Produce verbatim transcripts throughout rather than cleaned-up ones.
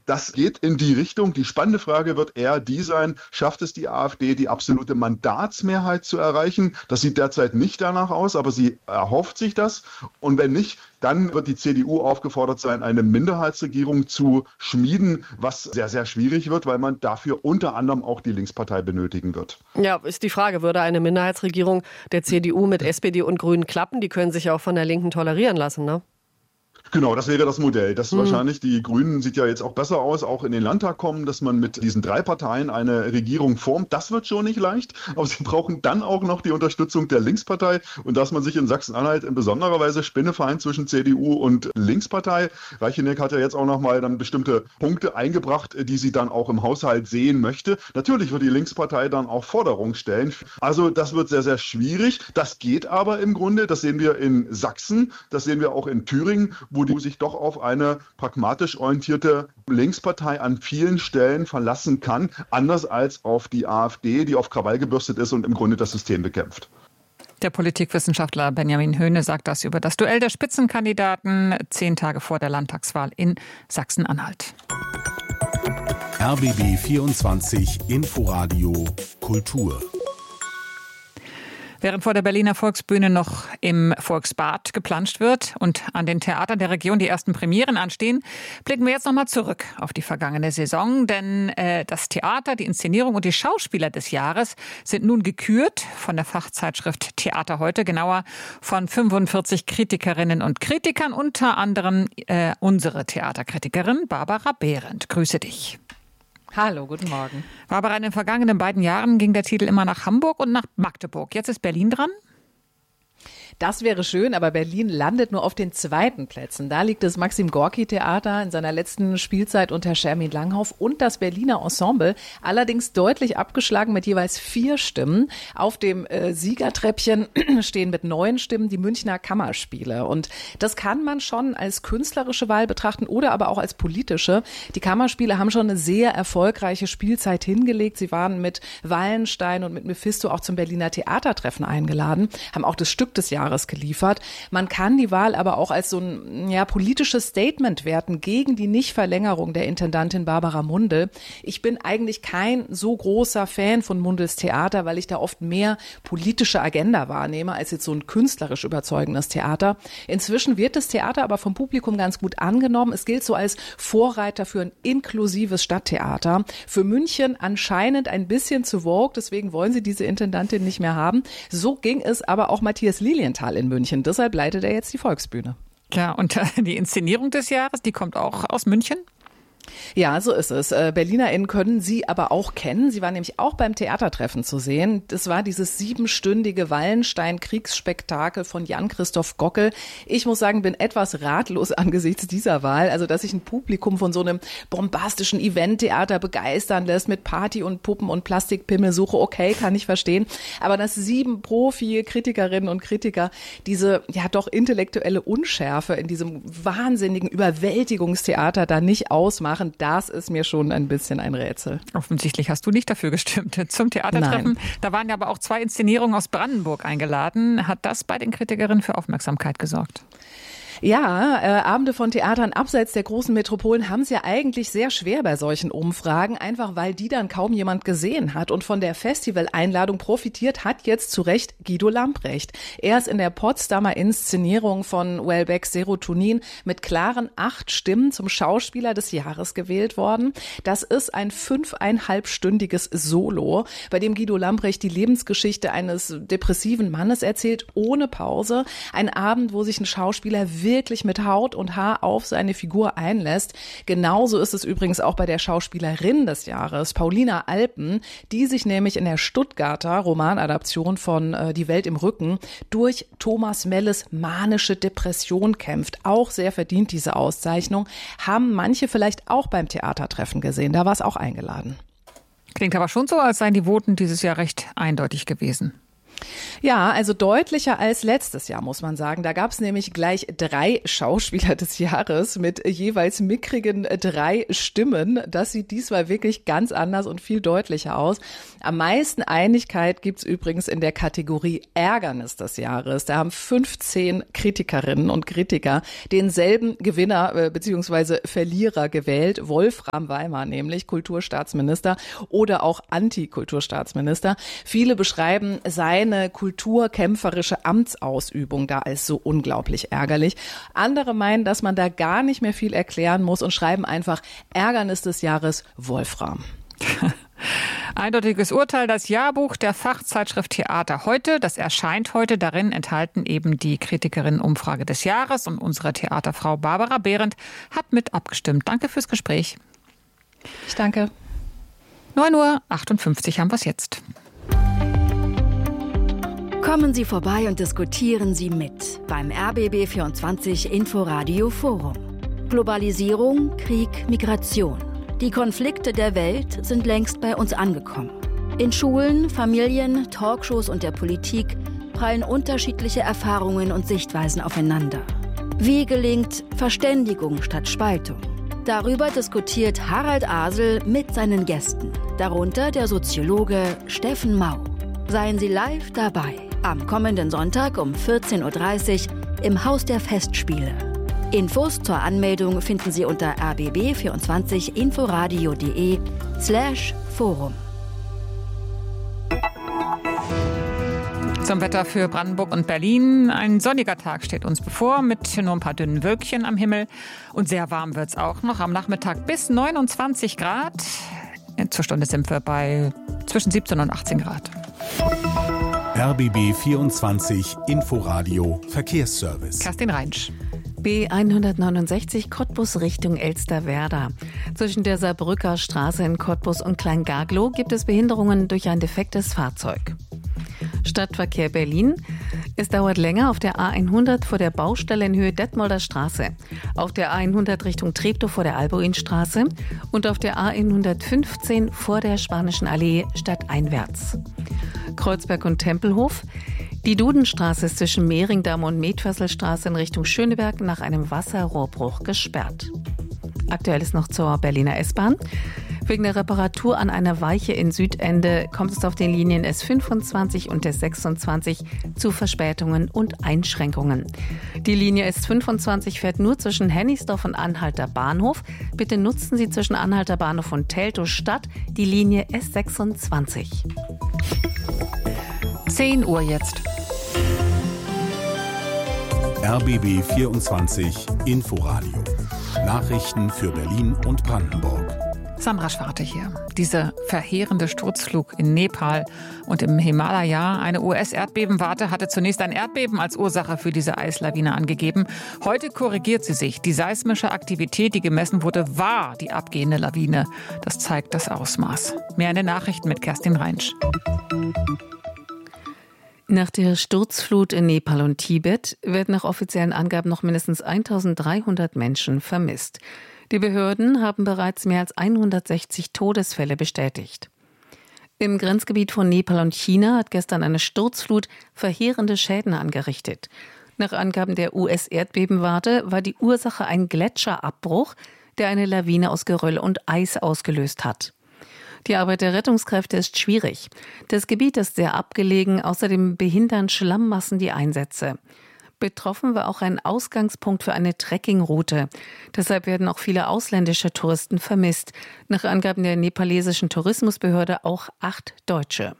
Das geht in die Richtung. Die spannende Frage wird eher die sein, schafft es die AfD, die absolute Mandatsmehrheit zu erreichen? Das sieht derzeit nicht danach aus, aber sie erhofft sich das. Und wenn nicht, dann wird die C D U aufgefordert sein, eine Minderheitsregierung zu schmieden, was sehr, sehr schwierig wird, weil man dafür unter anderem auch die Linkspartei benötigen wird. Ja, ist die Frage, würde eine Minderheitsregierung der C D U mit S P D und Grünen klappen? Die können sich ja auch von der Linken tolerieren lassen, ne? Genau, das wäre das Modell. Das Mhm. wahrscheinlich, die Grünen sieht ja jetzt auch besser aus, auch in den Landtag kommen, dass man mit diesen drei Parteien eine Regierung formt. Das wird schon nicht leicht, aber sie brauchen dann auch noch die Unterstützung der Linkspartei und dass man sich in Sachsen-Anhalt in besonderer Weise Spinnefeind zwischen C D U und Linkspartei. Reicheneck hat ja jetzt auch nochmal dann bestimmte Punkte eingebracht, die sie dann auch im Haushalt sehen möchte. Natürlich wird die Linkspartei dann auch Forderungen stellen. Also das wird sehr, sehr schwierig. Das geht aber im Grunde, das sehen wir in Sachsen, das sehen wir auch in Thüringen, wo die sich doch auf eine pragmatisch orientierte Linkspartei an vielen Stellen verlassen kann, anders als auf die AfD, die auf Krawall gebürstet ist und im Grunde das System bekämpft. Der Politikwissenschaftler Benjamin Höhne sagt das über das Duell der Spitzenkandidaten zehn Tage vor der Landtagswahl in Sachsen-Anhalt. R B B vierundzwanzig Inforadio Kultur. Während vor der Berliner Volksbühne noch im Volksbad geplanscht wird und an den Theatern der Region die ersten Premieren anstehen, blicken wir jetzt nochmal zurück auf die vergangene Saison. Denn äh, das Theater, die Inszenierung und die Schauspieler des Jahres sind nun gekürt von der Fachzeitschrift Theater heute, genauer von fünfundvierzig Kritikerinnen und Kritikern, unter anderem äh, unsere Theaterkritikerin Barbara Behrendt. Grüße dich. Hallo, guten Morgen. Barbara, in den vergangenen beiden Jahren ging der Titel immer nach Hamburg und nach Magdeburg. Jetzt ist Berlin dran? Das wäre schön, aber Berlin landet nur auf den zweiten Plätzen. Da liegt das Maxim-Gorki-Theater in seiner letzten Spielzeit unter Schermin Langhoff und das Berliner Ensemble, allerdings deutlich abgeschlagen mit jeweils vier Stimmen. Auf dem äh, Siegertreppchen stehen mit neun Stimmen die Münchner Kammerspiele. Und das kann man schon als künstlerische Wahl betrachten oder aber auch als politische. Die Kammerspiele haben schon eine sehr erfolgreiche Spielzeit hingelegt. Sie waren mit Wallenstein und mit Mephisto auch zum Berliner Theatertreffen eingeladen, haben auch das Stück des Jahres geliefert. Man kann die Wahl aber auch als so ein ja, politisches Statement werten gegen die Nichtverlängerung der Intendantin Barbara Mundel. Ich bin eigentlich kein so großer Fan von Mundels Theater, weil ich da oft mehr politische Agenda wahrnehme als jetzt so ein künstlerisch überzeugendes Theater. Inzwischen wird das Theater aber vom Publikum ganz gut angenommen. Es gilt so als Vorreiter für ein inklusives Stadttheater. Für München anscheinend ein bisschen zu vogue, deswegen wollen sie diese Intendantin nicht mehr haben. So ging es aber auch Matthias Lilienthal in München. Deshalb leitet er jetzt die Volksbühne. Ja, und die Inszenierung des Jahres, die kommt auch aus München? Ja, so ist es. BerlinerInnen können sie aber auch kennen. Sie war nämlich auch beim Theatertreffen zu sehen. Das war dieses siebenstündige Wallenstein-Kriegsspektakel von Jan-Christoph Gockel. Ich muss sagen, bin etwas ratlos angesichts dieser Wahl. Also, dass sich ein Publikum von so einem bombastischen Eventtheater begeistern lässt mit Party und Puppen und Plastikpimmelsuche, okay, kann ich verstehen. Aber dass sieben Profi-Kritikerinnen und Kritiker diese ja doch intellektuelle Unschärfe in diesem wahnsinnigen Überwältigungstheater da nicht ausmachen, das ist mir schon ein bisschen ein Rätsel. Offensichtlich hast du nicht dafür gestimmt. Zum Theatertreffen, Nein. Da waren ja aber auch zwei Inszenierungen aus Brandenburg eingeladen. Hat das bei den Kritikerinnen für Aufmerksamkeit gesorgt? Ja, äh, Abende von Theatern abseits der großen Metropolen haben es ja eigentlich sehr schwer bei solchen Umfragen, einfach weil die dann kaum jemand gesehen hat. Und von der Festivaleinladung profitiert hat jetzt zu Recht Guido Lamprecht. Er ist in der Potsdamer Inszenierung von Welbecks Serotonin mit klaren acht Stimmen zum Schauspieler des Jahres gewählt worden. Das ist ein fünfeinhalbstündiges Solo, bei dem Guido Lamprecht die Lebensgeschichte eines depressiven Mannes erzählt, ohne Pause. Ein Abend, wo sich ein Schauspieler wirklich wirklich mit Haut und Haar auf seine Figur einlässt. Genauso ist es übrigens auch bei der Schauspielerin des Jahres, Paulina Alpen, die sich nämlich in der Stuttgarter Romanadaption von äh, Die Welt im Rücken durch Thomas Melles manische Depression kämpft. Auch sehr verdient diese Auszeichnung. Haben manche vielleicht auch beim Theatertreffen gesehen. Da war es auch eingeladen. Klingt aber schon so, als seien die Voten dieses Jahr recht eindeutig gewesen. Ja, also deutlicher als letztes Jahr, muss man sagen. Da gab es nämlich gleich drei Schauspieler des Jahres mit jeweils mickrigen drei Stimmen. Das sieht diesmal wirklich ganz anders und viel deutlicher aus. Am meisten Einigkeit gibt's übrigens in der Kategorie Ärgernis des Jahres. Da haben fünfzehn Kritikerinnen und Kritiker denselben Gewinner äh, bzw. Verlierer gewählt. Wolfram Weimar nämlich, Kulturstaatsminister oder auch Anti-Kulturstaatsminister. Viele beschreiben seine kulturkämpferische Amtsausübung da als so unglaublich ärgerlich. Andere meinen, dass man da gar nicht mehr viel erklären muss und schreiben einfach Ärgernis des Jahres Wolfram. Eindeutiges Urteil, das Jahrbuch der Fachzeitschrift Theater heute. Das erscheint heute. Darin enthalten eben die Kritikerinnenumfrage des Jahres. Und unsere Theaterfrau Barbara Behrendt hat mit abgestimmt. Danke fürs Gespräch. Ich danke. neun Uhr achtundfünfzig haben wir es jetzt. Kommen Sie vorbei und diskutieren Sie mit beim R B B vierundzwanzig Inforadio Forum. Globalisierung, Krieg, Migration. Die Konflikte der Welt sind längst bei uns angekommen. In Schulen, Familien, Talkshows und der Politik prallen unterschiedliche Erfahrungen und Sichtweisen aufeinander. Wie gelingt Verständigung statt Spaltung? Darüber diskutiert Harald Asel mit seinen Gästen, darunter der Soziologe Steffen Mau. Seien Sie live dabei. Am kommenden Sonntag um vierzehn Uhr dreißig im Haus der Festspiele. Infos zur Anmeldung finden Sie unter r b b vierundzwanzig inforadio punkt de slash forum. Zum Wetter für Brandenburg und Berlin. Ein sonniger Tag steht uns bevor mit nur ein paar dünnen Wölkchen am Himmel. Und sehr warm wird es auch noch. Am Nachmittag bis neunundzwanzig Grad. Zur Stunde sind wir bei zwischen siebzehn und achtzehn Grad. R B B vierundzwanzig Inforadio Verkehrsservice. Kerstin Reinsch. B hundertneunundsechzig Cottbus Richtung Elsterwerda. Zwischen der Saarbrücker Straße in Cottbus und Kleingaglow gibt es Behinderungen durch ein defektes Fahrzeug. Stadtverkehr Berlin. Es dauert länger auf der A hundert vor der Baustelle in Höhe Detmolder Straße, auf der A hundert Richtung Treptow vor der Albuinstraße und auf der A hundertfünfzehn vor der Spanischen Allee stadteinwärts. Kreuzberg und Tempelhof. Die Dudenstraße ist zwischen Mehringdamm und Metfesselstraße in Richtung Schöneberg nach einem Wasserrohrbruch gesperrt. Aktuell ist noch zur Berliner S-Bahn. Wegen der Reparatur an einer Weiche in Südende kommt es auf den Linien S fünfundzwanzig und S sechsundzwanzig zu Verspätungen und Einschränkungen. Die Linie S fünfundzwanzig fährt nur zwischen Hennigsdorf und Anhalter Bahnhof. Bitte nutzen Sie zwischen Anhalter Bahnhof und Teltow-Stadt die Linie S sechsundzwanzig. zehn Uhr jetzt. R B B vierundzwanzig Inforadio. Nachrichten für Berlin und Brandenburg. Samra Schwarte hier. Dieser verheerende Sturzflug in Nepal und im Himalaya. Eine U S-Erdbebenwarte hatte zunächst ein Erdbeben als Ursache für diese Eislawine angegeben. Heute korrigiert sie sich. Die seismische Aktivität, die gemessen wurde, war die abgehende Lawine. Das zeigt das Ausmaß. Mehr in den Nachrichten mit Kerstin Reinsch. Nach der Sturzflut in Nepal und Tibet werden nach offiziellen Angaben noch mindestens eintausenddreihundert Menschen vermisst. Die Behörden haben bereits mehr als hundertsechzig Todesfälle bestätigt. Im Grenzgebiet von Nepal und China hat gestern eine Sturzflut verheerende Schäden angerichtet. Nach Angaben der U S-Erdbebenwarte war die Ursache ein Gletscherabbruch, der eine Lawine aus Geröll und Eis ausgelöst hat. Die Arbeit der Rettungskräfte ist schwierig. Das Gebiet ist sehr abgelegen, außerdem behindern Schlammmassen die Einsätze. Betroffen war auch ein Ausgangspunkt für eine Trekkingroute. Deshalb werden auch viele ausländische Touristen vermisst. Nach Angaben der nepalesischen Tourismusbehörde auch acht Deutsche.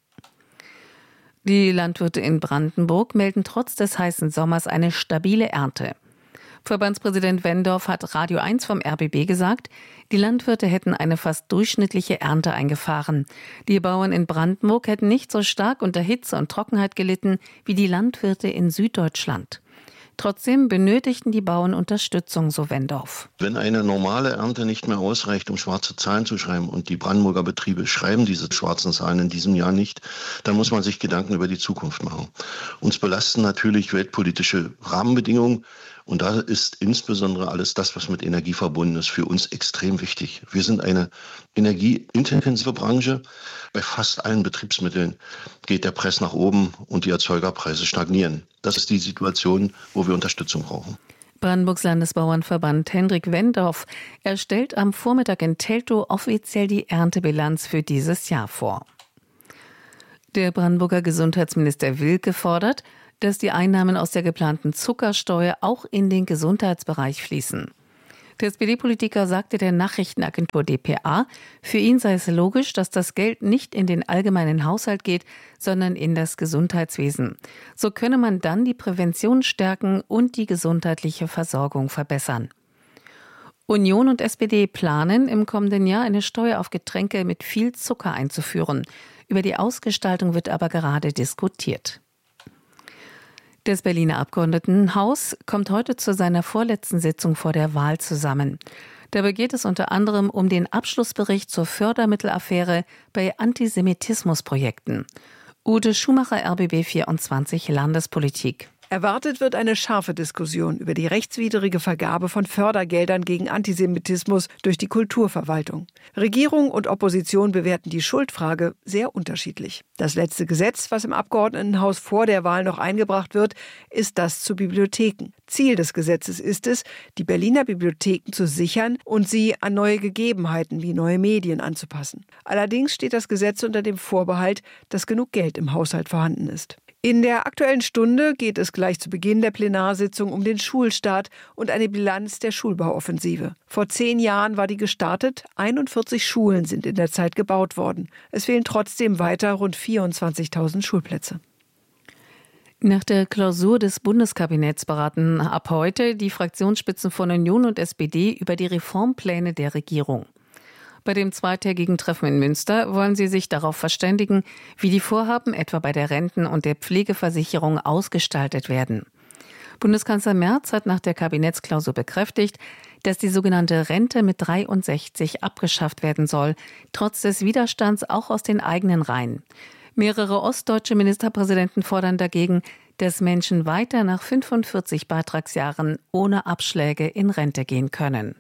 Die Landwirte in Brandenburg melden trotz des heißen Sommers eine stabile Ernte. Verbandspräsident Wendorf hat Radio eins vom R B B gesagt, die Landwirte hätten eine fast durchschnittliche Ernte eingefahren. Die Bauern in Brandenburg hätten nicht so stark unter Hitze und Trockenheit gelitten wie die Landwirte in Süddeutschland. Trotzdem benötigten die Bauern Unterstützung, so Wendorf. Wenn eine normale Ernte nicht mehr ausreicht, um schwarze Zahlen zu schreiben, und die Brandenburger Betriebe schreiben diese schwarzen Zahlen in diesem Jahr nicht, dann muss man sich Gedanken über die Zukunft machen. Uns belasten natürlich weltpolitische Rahmenbedingungen. Und da ist insbesondere alles das, was mit Energie verbunden ist, für uns extrem wichtig. Wir sind eine energieintensive Branche. Bei fast allen Betriebsmitteln geht der Preis nach oben und die Erzeugerpreise stagnieren. Das ist die Situation, wo wir Unterstützung brauchen. Brandenburgs Landesbauernverband Hendrik Wendorf. Er stellt am Vormittag in Teltow offiziell die Erntebilanz für dieses Jahr vor. Der Brandenburger Gesundheitsminister Wilke fordert, dass die Einnahmen aus der geplanten Zuckersteuer auch in den Gesundheitsbereich fließen. Der S P D-Politiker sagte der Nachrichtenagentur d p a, für ihn sei es logisch, dass das Geld nicht in den allgemeinen Haushalt geht, sondern in das Gesundheitswesen. So könne man dann die Prävention stärken und die gesundheitliche Versorgung verbessern. Union und S P D planen, im kommenden Jahr eine Steuer auf Getränke mit viel Zucker einzuführen. Über die Ausgestaltung wird aber gerade diskutiert. Das Berliner Abgeordnetenhaus kommt heute zu seiner vorletzten Sitzung vor der Wahl zusammen. Dabei geht es unter anderem um den Abschlussbericht zur Fördermittelaffäre bei Antisemitismusprojekten. Ute Schumacher, R B B vierundzwanzig Landespolitik. Erwartet wird eine scharfe Diskussion über die rechtswidrige Vergabe von Fördergeldern gegen Antisemitismus durch die Kulturverwaltung. Regierung und Opposition bewerten die Schuldfrage sehr unterschiedlich. Das letzte Gesetz, was im Abgeordnetenhaus vor der Wahl noch eingebracht wird, ist das zu Bibliotheken. Ziel des Gesetzes ist es, die Berliner Bibliotheken zu sichern und sie an neue Gegebenheiten wie neue Medien anzupassen. Allerdings steht das Gesetz unter dem Vorbehalt, dass genug Geld im Haushalt vorhanden ist. In der Aktuellen Stunde geht es gleich zu Beginn der Plenarsitzung um den Schulstart und eine Bilanz der Schulbauoffensive. Vor zehn Jahren war die gestartet, einundvierzig Schulen sind in der Zeit gebaut worden. Es fehlen trotzdem weiter rund vierundzwanzigtausend Schulplätze. Nach der Klausur des Bundeskabinetts beraten ab heute die Fraktionsspitzen von Union und S P D über die Reformpläne der Regierung. Bei dem zweitägigen Treffen in Münster wollen sie sich darauf verständigen, wie die Vorhaben etwa bei der Renten- und der Pflegeversicherung ausgestaltet werden. Bundeskanzler Merz hat nach der Kabinettsklausur bekräftigt, dass die sogenannte Rente mit dreiundsechzig abgeschafft werden soll, trotz des Widerstands auch aus den eigenen Reihen. Mehrere ostdeutsche Ministerpräsidenten fordern dagegen, dass Menschen weiter nach fünfundvierzig Beitragsjahren ohne Abschläge in Rente gehen können.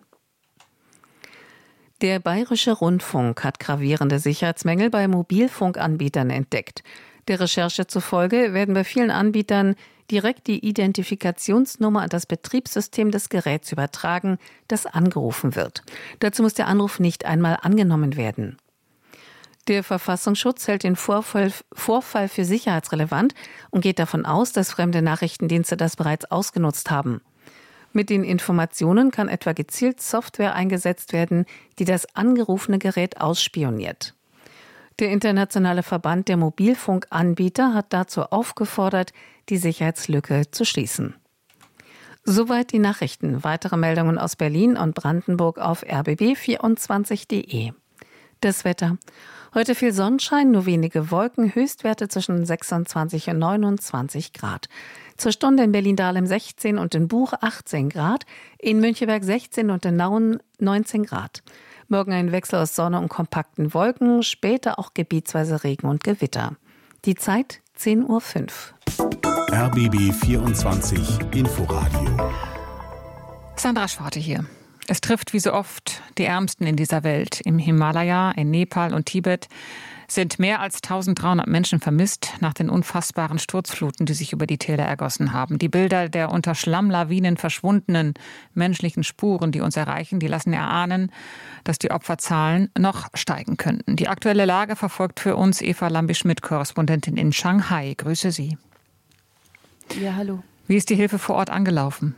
Der Bayerische Rundfunk hat gravierende Sicherheitsmängel bei Mobilfunkanbietern entdeckt. Der Recherche zufolge werden bei vielen Anbietern direkt die Identifikationsnummer an das Betriebssystem des Geräts übertragen, das angerufen wird. Dazu muss der Anruf nicht einmal angenommen werden. Der Verfassungsschutz hält den Vorfall, Vorfall für sicherheitsrelevant und geht davon aus, dass fremde Nachrichtendienste das bereits ausgenutzt haben. Mit den Informationen kann etwa gezielt Software eingesetzt werden, die das angerufene Gerät ausspioniert. Der Internationale Verband der Mobilfunkanbieter hat dazu aufgefordert, die Sicherheitslücke zu schließen. Soweit die Nachrichten. Weitere Meldungen aus Berlin und Brandenburg auf r b b vierundzwanzig punkt d e. Das Wetter. Heute viel Sonnenschein, nur wenige Wolken, Höchstwerte zwischen sechsundzwanzig und neunundzwanzig Grad. Zur Stunde in Berlin-Dahlem sechzehn und in Buch achtzehn Grad, in Müncheberg sechzehn und in Nauen neunzehn Grad. Morgen ein Wechsel aus Sonne und kompakten Wolken, später auch gebietsweise Regen und Gewitter. Die Zeit zehn Uhr fünf. R B B vierundzwanzig Inforadio. Sandra Schwarte hier. Es trifft wie so oft die Ärmsten in dieser Welt. Im Himalaya, in Nepal und Tibet sind mehr als eintausenddreihundert Menschen vermisst nach den unfassbaren Sturzfluten, die sich über die Täler ergossen haben. Die Bilder der unter Schlammlawinen verschwundenen menschlichen Spuren, die uns erreichen, die lassen erahnen, dass die Opferzahlen noch steigen könnten. Die aktuelle Lage verfolgt für uns Eva Lambi-Schmidt, Korrespondentin in Shanghai. Grüße Sie. Ja, hallo. Wie ist die Hilfe vor Ort angelaufen?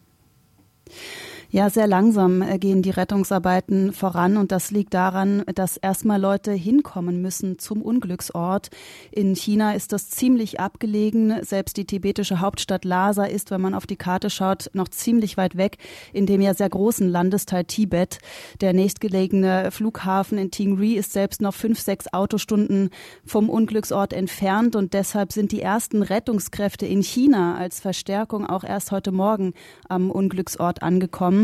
Ja, sehr langsam gehen die Rettungsarbeiten voran und das liegt daran, dass erstmal Leute hinkommen müssen zum Unglücksort. In China ist das ziemlich abgelegen. Selbst die tibetische Hauptstadt Lhasa ist, wenn man auf die Karte schaut, noch ziemlich weit weg in dem ja sehr großen Landesteil Tibet. Der nächstgelegene Flughafen in Tingri ist selbst noch fünf, sechs Autostunden vom Unglücksort entfernt und deshalb sind die ersten Rettungskräfte in China als Verstärkung auch erst heute Morgen am Unglücksort angekommen.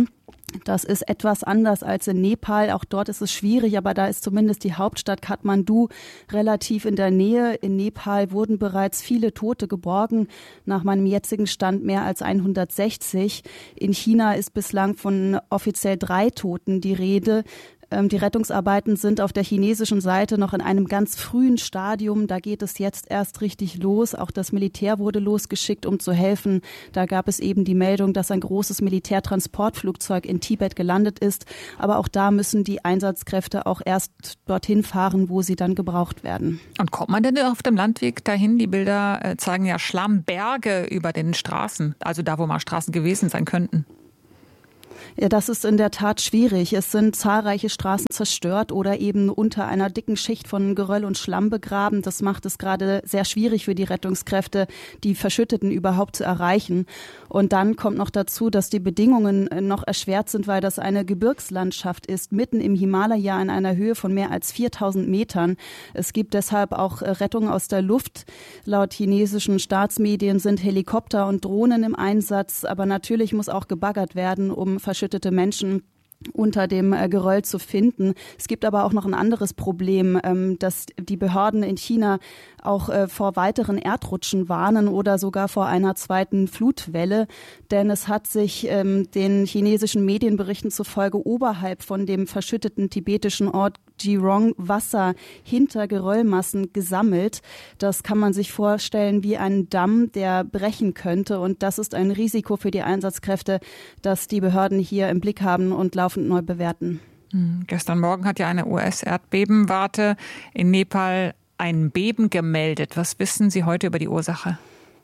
Das ist etwas anders als in Nepal. Auch dort ist es schwierig, aber da ist zumindest die Hauptstadt Kathmandu relativ in der Nähe. In Nepal wurden bereits viele Tote geborgen, nach meinem jetzigen Stand mehr als hundertsechzig. In China ist bislang von offiziell drei Toten die Rede. Die Rettungsarbeiten sind auf der chinesischen Seite noch in einem ganz frühen Stadium. Da geht es jetzt erst richtig los. Auch das Militär wurde losgeschickt, um zu helfen. Da gab es eben die Meldung, dass ein großes Militärtransportflugzeug in Tibet gelandet ist. Aber auch da müssen die Einsatzkräfte auch erst dorthin fahren, wo sie dann gebraucht werden. Und kommt man denn auf dem Landweg dahin? Die Bilder zeigen ja Schlammberge über den Straßen, also da, wo mal Straßen gewesen sein könnten. Ja, das ist in der Tat schwierig. Es sind zahlreiche Straßen zerstört oder eben unter einer dicken Schicht von Geröll und Schlamm begraben. Das macht es gerade sehr schwierig für die Rettungskräfte, die Verschütteten überhaupt zu erreichen. Und dann kommt noch dazu, dass die Bedingungen noch erschwert sind, weil das eine Gebirgslandschaft ist, mitten im Himalaya in einer Höhe von mehr als viertausend Metern. Es gibt deshalb auch Rettung aus der Luft. Laut chinesischen Staatsmedien sind Helikopter und Drohnen im Einsatz. Aber natürlich muss auch gebaggert werden, um verschüttete Menschen unter dem Geröll zu finden. Es gibt aber auch noch ein anderes Problem, dass die Behörden in China auch vor weiteren Erdrutschen warnen oder sogar vor einer zweiten Flutwelle. Denn es hat sich den chinesischen Medienberichten zufolge oberhalb von dem verschütteten tibetischen Ort Jirong Wasser hinter Geröllmassen gesammelt. Das kann man sich vorstellen wie ein Damm, der brechen könnte. Und das ist ein Risiko für die Einsatzkräfte, das die Behörden hier im Blick haben und laufend neu bewerten. Hm. Gestern Morgen hat ja eine U S-Erdbebenwarte in Nepal ein Beben gemeldet. Was wissen Sie heute über die Ursache?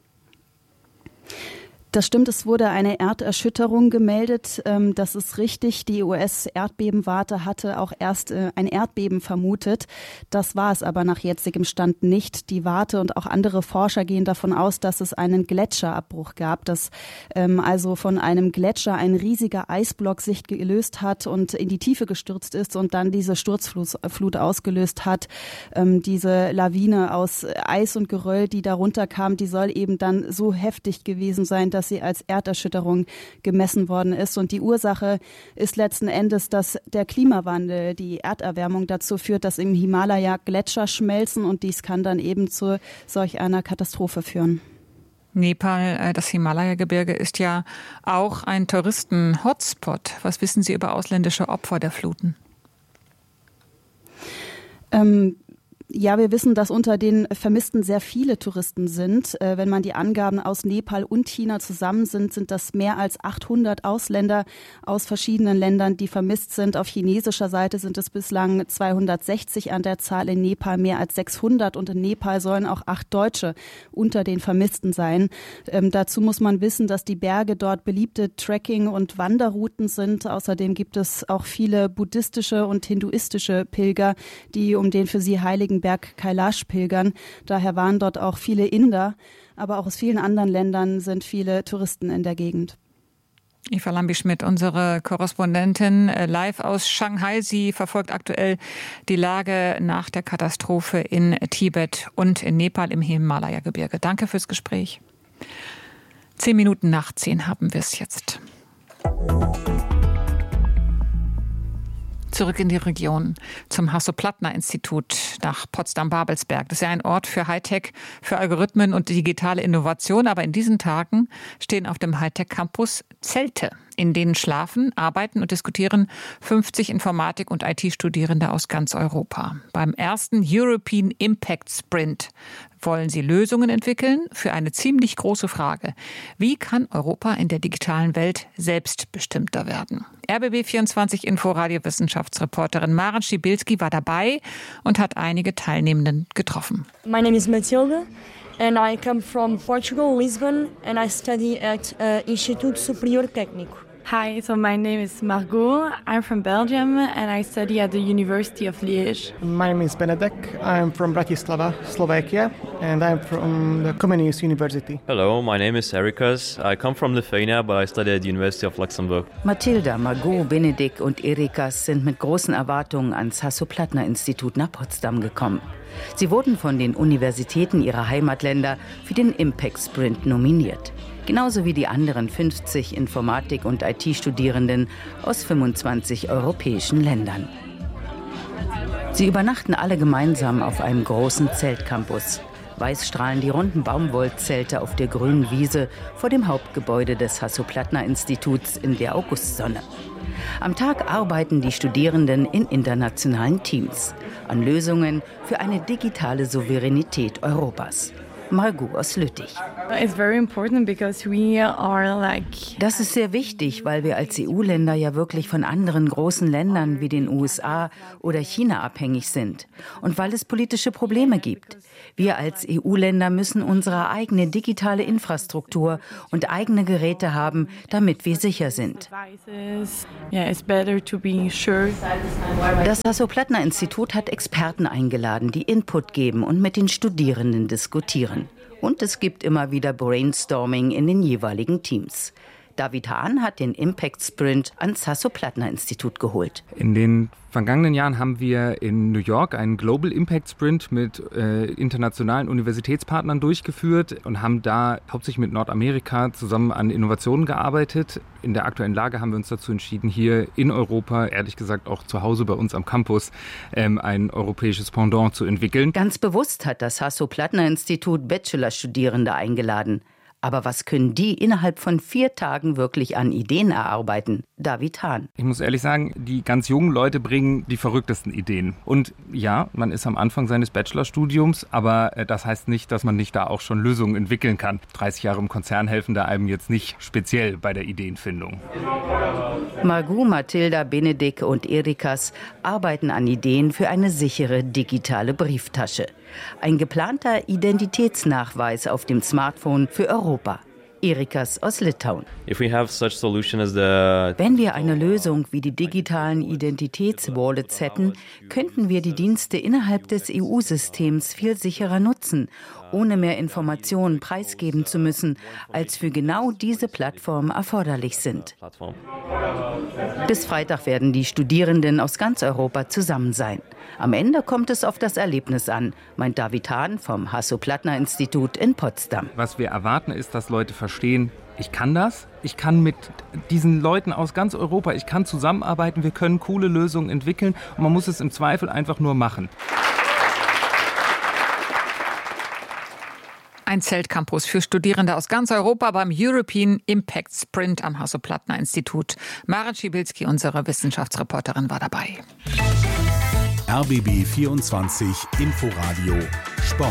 Das stimmt, es wurde eine Erderschütterung gemeldet. Das ist richtig. Die U S-Erdbebenwarte hatte auch erst ein Erdbeben vermutet. Das war es aber nach jetzigem Stand nicht. Die Warte und auch andere Forscher gehen davon aus, dass es einen Gletscherabbruch gab, dass also von einem Gletscher ein riesiger Eisblock sich gelöst hat und in die Tiefe gestürzt ist und dann diese Sturzflut ausgelöst hat. Diese Lawine aus Eis und Geröll, die darunter kam, die soll eben dann so heftig gewesen sein, dass sie als Erderschütterung gemessen worden ist. Und die Ursache ist letzten Endes, dass der Klimawandel, die Erderwärmung dazu führt, dass im Himalaya Gletscher schmelzen und dies kann dann eben zu solch einer Katastrophe führen. Nepal, das Himalaya-Gebirge, ist ja auch ein Touristen-Hotspot. Was wissen Sie über ausländische Opfer der Fluten? Ähm, Ja, wir wissen, dass unter den Vermissten sehr viele Touristen sind. Wenn man die Angaben aus Nepal und China zusammen sind, sind das mehr als achthundert Ausländer aus verschiedenen Ländern, die vermisst sind. Auf chinesischer Seite sind es bislang zweihundertsechzig an der Zahl, in Nepal mehr als sechshundert und in Nepal sollen auch acht Deutsche unter den Vermissten sein. Ähm, dazu muss man wissen, dass die Berge dort beliebte Trekking- und Wanderrouten sind. Außerdem gibt es auch viele buddhistische und hinduistische Pilger, die um den für sie heiligen Berg Kailash pilgern. Daher waren dort auch viele Inder, aber auch aus vielen anderen Ländern sind viele Touristen in der Gegend. Eva Lambi-Schmidt, unsere Korrespondentin live aus Shanghai. Sie verfolgt aktuell die Lage nach der Katastrophe in Tibet und in Nepal im Himalaya-Gebirge. Danke fürs Gespräch. Zehn Minuten nach zehn haben wir es jetzt. Zurück in die Region zum Hasso-Plattner-Institut nach Potsdam-Babelsberg. Das ist ja ein Ort für Hightech, für Algorithmen und digitale Innovation. Aber in diesen Tagen stehen auf dem Hightech-Campus Zelte, in denen schlafen, arbeiten und diskutieren fünfzig Informatik- und I T-Studierende aus ganz Europa. Beim ersten European Impact Sprint wollen sie Lösungen entwickeln für eine ziemlich große Frage. Wie kann Europa in der digitalen Welt selbstbestimmter werden? R B B vierundzwanzig Info-Radio-Wissenschaftsreporterin Maren Schibilski war dabei und hat einige Teilnehmenden getroffen. My name is Matilde and I come from Portugal, Lisbon, and I study at uh, Instituto Superior Técnico. Hi, so my name is Margot. I'm from Belgium and I study at the University of Liège. My name is Benedek. I'm from Bratislava, Slovakia, and I'm from the Comenius University. Hello, my name is Erikas. I come from Lithuania, but I study at the University of Luxembourg. Mathilda, Margot, Benedek und Erikas sind mit großen Erwartungen ans Hasso-Plattner-Institut nach Potsdam gekommen. Sie wurden von den Universitäten ihrer Heimatländer für den Impact Sprint nominiert. genauso wie die anderen fünfzig Informatik- und I T-Studierenden aus fünfundzwanzig europäischen Ländern. Sie übernachten alle gemeinsam auf einem großen Zeltcampus. Weiß strahlen die runden Baumwollzelte auf der grünen Wiese vor dem Hauptgebäude des Hasso-Plattner-Instituts in der Augustsonne. Am Tag arbeiten die Studierenden in internationalen Teams an Lösungen für eine digitale Souveränität Europas. Margot aus Lüttich. Das ist sehr wichtig, weil wir als E U-Länder ja wirklich von anderen großen Ländern wie den U S A oder China abhängig sind und weil es politische Probleme gibt. Wir als E U-Länder müssen unsere eigene digitale Infrastruktur und eigene Geräte haben, damit wir sicher sind. Das Hasso-Plattner-Institut hat Experten eingeladen, die Input geben und mit den Studierenden diskutieren. Und es gibt immer wieder Brainstorming in den jeweiligen Teams. David Hahn hat den Impact Sprint ans Hasso-Plattner-Institut geholt. In den vergangenen Jahren haben wir in New York einen Global Impact Sprint mit äh, internationalen Universitätspartnern durchgeführt und haben da hauptsächlich mit Nordamerika zusammen an Innovationen gearbeitet. In der aktuellen Lage haben wir uns dazu entschieden, hier in Europa, ehrlich gesagt auch zu Hause bei uns am Campus, ähm, ein europäisches Pendant zu entwickeln. Ganz bewusst hat das Hasso-Plattner-Institut Bachelorstudierende eingeladen. Aber was können die innerhalb von vier Tagen wirklich an Ideen erarbeiten? David Hahn. Ich muss ehrlich sagen, die ganz jungen Leute bringen die verrücktesten Ideen. Und ja, man ist am Anfang seines Bachelorstudiums, aber das heißt nicht, dass man nicht da auch schon Lösungen entwickeln kann. dreißig Jahre im Konzern helfen da einem jetzt nicht speziell bei der Ideenfindung. Margot, Mathilda, Benedikt und Erikas arbeiten an Ideen für eine sichere digitale Brieftasche. Ein geplanter Identitätsnachweis auf dem Smartphone für Europa. Erikas aus Litauen. If we have such solution as the Wenn wir eine Lösung wie die digitalen Identitätswallets hätten, könnten wir die Dienste innerhalb des E U-Systems viel sicherer nutzen, ohne mehr Informationen preisgeben zu müssen, als für genau diese Plattformen erforderlich sind. Bis Freitag werden die Studierenden aus ganz Europa zusammen sein. Am Ende kommt es auf das Erlebnis an, meint David Hahn vom Hasso-Plattner-Institut in Potsdam. Was wir erwarten, ist, dass Leute verstehen, ich kann das, ich kann mit diesen Leuten aus ganz Europa, ich kann zusammenarbeiten, wir können coole Lösungen entwickeln und man muss es im Zweifel einfach nur machen. Ein Zeltcampus für Studierende aus ganz Europa beim European Impact Sprint am Hasso-Plattner-Institut. Maren Schibilski, unsere Wissenschaftsreporterin, war dabei. R B B vierundzwanzig Inforadio Sport.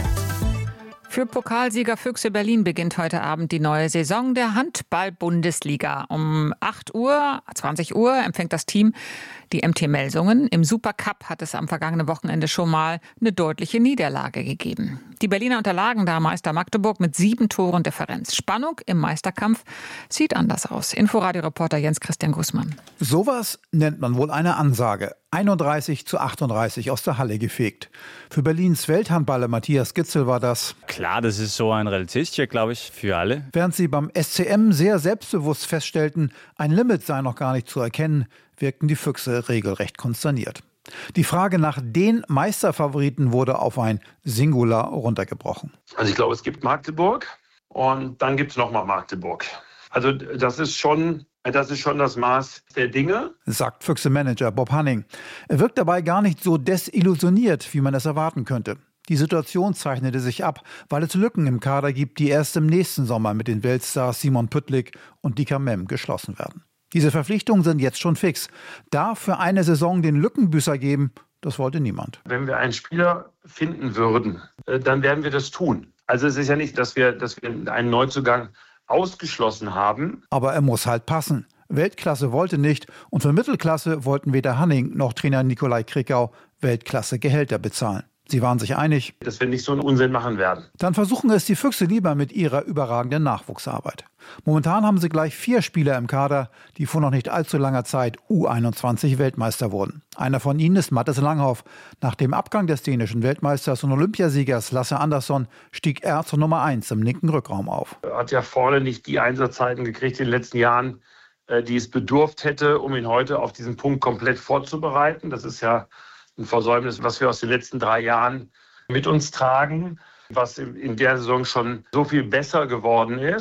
Für Pokalsieger Füchse Berlin beginnt heute Abend die neue Saison der Handball-Bundesliga. Um acht Uhr, zwanzig Uhr empfängt das Team die M T Melsungen. Im Supercup hat es am vergangenen Wochenende schon mal eine deutliche Niederlage gegeben. Die Berliner unterlagen da Meister Magdeburg mit sieben Toren Differenz. Spannung im Meisterkampf sieht anders aus. Inforadio-Reporter Jens-Christian Gußmann. Sowas nennt man wohl eine Ansage. einunddreißig zu achtunddreißig aus der Halle gefegt. Für Berlins Welthandballer Matthias Gitzel war das klar, das ist so ein Realitätscheck, glaube ich, für alle. Während sie beim S C M sehr selbstbewusst feststellten, ein Limit sei noch gar nicht zu erkennen, wirkten die Füchse regelrecht konsterniert. Die Frage nach den Meisterfavoriten wurde auf ein Singular runtergebrochen. Also ich glaube, es gibt Magdeburg und dann gibt es nochmal Magdeburg. Also das ist schon... Das ist schon das Maß der Dinge, sagt Füchse-Manager Bob Hanning. Er wirkt dabei gar nicht so desillusioniert, wie man es erwarten könnte. Die Situation zeichnete sich ab, weil es Lücken im Kader gibt, die erst im nächsten Sommer mit den Weltstars Simon Püttlik und Dika Mem geschlossen werden. Diese Verpflichtungen sind jetzt schon fix. Da für eine Saison den Lückenbüßer geben, das wollte niemand. Wenn wir einen Spieler finden würden, dann werden wir das tun. Also es ist ja nicht, dass wir, dass wir einen Neuzugang ausgeschlossen haben. Aber er muss halt passen. Weltklasse wollte nicht und für Mittelklasse wollten weder Hanning noch Trainer Nikolai Krikau Weltklasse-Gehälter bezahlen. Sie waren sich einig, dass wir nicht so einen Unsinn machen werden. Dann versuchen es die Füchse lieber mit ihrer überragenden Nachwuchsarbeit. Momentan haben sie gleich vier Spieler im Kader, die vor noch nicht allzu langer Zeit U einundzwanzig Weltmeister wurden. Einer von ihnen ist Mattis Langhoff. Nach dem Abgang des dänischen Weltmeisters und Olympiasiegers Lasse Andersson stieg er zur Nummer eins im linken Rückraum auf. Er hat ja vorne nicht die Einsatzzeiten gekriegt in den letzten Jahren, die es bedurft hätte, um ihn heute auf diesen Punkt komplett vorzubereiten. Das ist ja ein Versäumnis, was wir aus den letzten drei Jahren mit uns tragen, was in der Saison schon so viel besser geworden ist.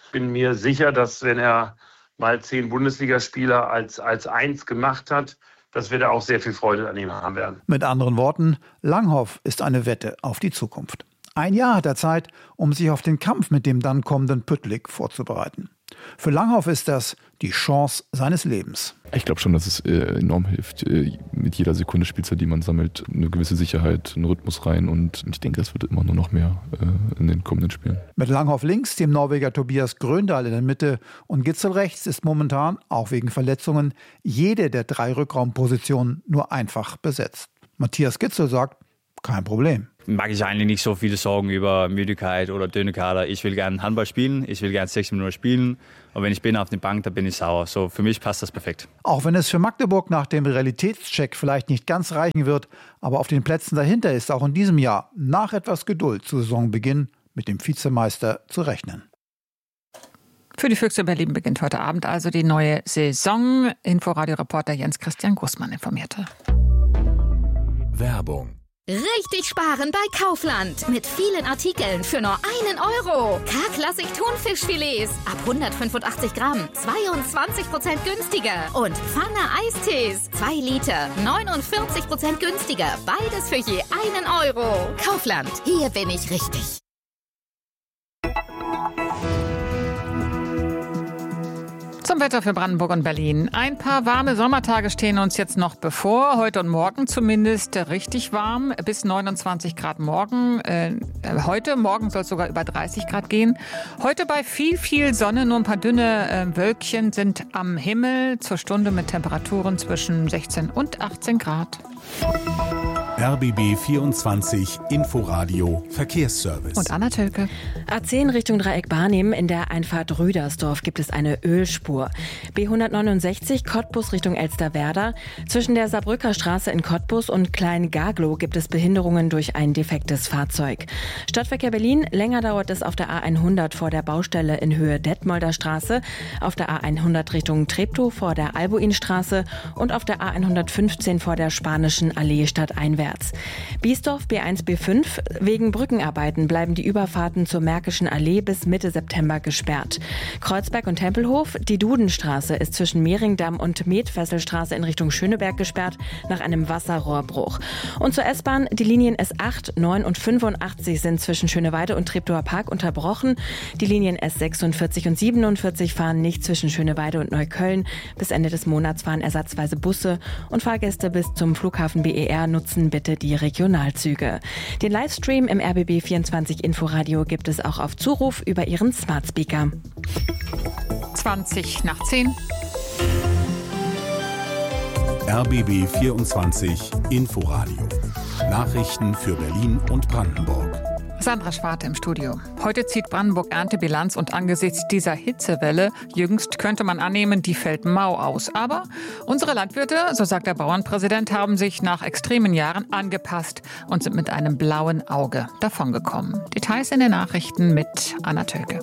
Bin mir sicher, dass wenn er mal zehn Bundesligaspieler als, als eins gemacht hat, dass wir da auch sehr viel Freude an ihm haben werden. Mit anderen Worten, Langhoff ist eine Wette auf die Zukunft. Ein Jahr hat er Zeit, um sich auf den Kampf mit dem dann kommenden Püttlik vorzubereiten. Für Langhoff ist das die Chance seines Lebens. Ich glaube schon, dass es äh, enorm hilft. Äh, mit jeder Sekunde Spielzeit, die man sammelt, eine gewisse Sicherheit, einen Rhythmus rein. Und ich denke, es wird immer nur noch mehr äh, in den kommenden Spielen. Mit Langhoff links, dem Norweger Tobias Gröndal in der Mitte und Gitzel rechts ist momentan, auch wegen Verletzungen, jede der drei Rückraumpositionen nur einfach besetzt. Matthias Gitzel sagt, kein Problem. Mag ich eigentlich nicht so viele Sorgen über Müdigkeit oder dünne Kader. Ich will gerne Handball spielen, ich will gerne sechzig Minuten spielen. Und wenn ich bin auf der Bank, dann bin ich sauer. So, für mich passt das perfekt. Auch wenn es für Magdeburg nach dem Realitätscheck vielleicht nicht ganz reichen wird, aber auf den Plätzen dahinter ist auch in diesem Jahr nach etwas Geduld zu Saisonbeginn mit dem Vizemeister zu rechnen. Für die Füchse Berlin beginnt heute Abend also die neue Saison. Inforadio-Reporter Jens Christian Gußmann informierte. Werbung. Richtig sparen bei Kaufland. Mit vielen Artikeln für nur einen Euro. K-Klassik Thunfischfilets ab hundertfünfundachtzig Gramm. zweiundzwanzig Prozent günstiger. Und Pfanne Eistees. zwei Liter. neunundvierzig Prozent günstiger. Beides für je einen Euro. Kaufland. Hier bin ich richtig. Zum Wetter für Brandenburg und Berlin. Ein paar warme Sommertage stehen uns jetzt noch bevor. Heute und morgen zumindest richtig warm. Bis neunundzwanzig Grad morgen. Äh, heute, morgen soll es sogar über dreißig Grad gehen. Heute bei viel, viel Sonne. Nur ein paar dünne äh, Wölkchen sind am Himmel. Zur Stunde mit Temperaturen zwischen sechzehn und achtzehn Grad. R B B vierundzwanzig Inforadio Verkehrsservice. Und Anna Tölke. A zehn Richtung Dreieck Barnim. In der Einfahrt Rüdersdorf gibt es eine Ölspur. B hundertneunundsechzig Cottbus Richtung Elsterwerda. Zwischen der Saarbrücker Straße in Cottbus und Klein-Gaglow gibt es Behinderungen durch ein defektes Fahrzeug. Stadtverkehr Berlin. Länger dauert es auf der A hundert vor der Baustelle in Höhe Detmolder Straße, auf der A hundert Richtung Treptow vor der Albuinstraße und auf der A hundertfünfzehn vor der Spanischen Allee stadteinwärts. Biesdorf B eins B fünf. Wegen Brückenarbeiten bleiben die Überfahrten zur Märkischen Allee bis Mitte September gesperrt. Kreuzberg und Tempelhof. Die Dudenstraße ist zwischen Mehringdamm und Metfesselstraße in Richtung Schöneberg gesperrt nach einem Wasserrohrbruch. Und zur S-Bahn. Die Linien S acht, neun und fünfundachtzig sind zwischen Schöneweide und Treptower Park unterbrochen. Die Linien S sechsundvierzig und siebenundvierzig fahren nicht zwischen Schöneweide und Neukölln. Bis Ende des Monats fahren ersatzweise Busse und Fahrgäste bis zum Flughafen B E R nutzen bitte die Regionalzüge. Den Livestream im R B B vierundzwanzig Inforadio gibt es auch auf Zuruf über Ihren Smart Speaker. zwanzig nach zehn. R B B vierundzwanzig Inforadio. Nachrichten für Berlin und Brandenburg. Sandra Schwarte im Studio. Heute zieht Brandenburg Erntebilanz und angesichts dieser Hitzewelle jüngst könnte man annehmen, die fällt mau aus. Aber unsere Landwirte, so sagt der Bauernpräsident, haben sich nach extremen Jahren angepasst und sind mit einem blauen Auge davongekommen. Details in den Nachrichten mit Anna Tölke.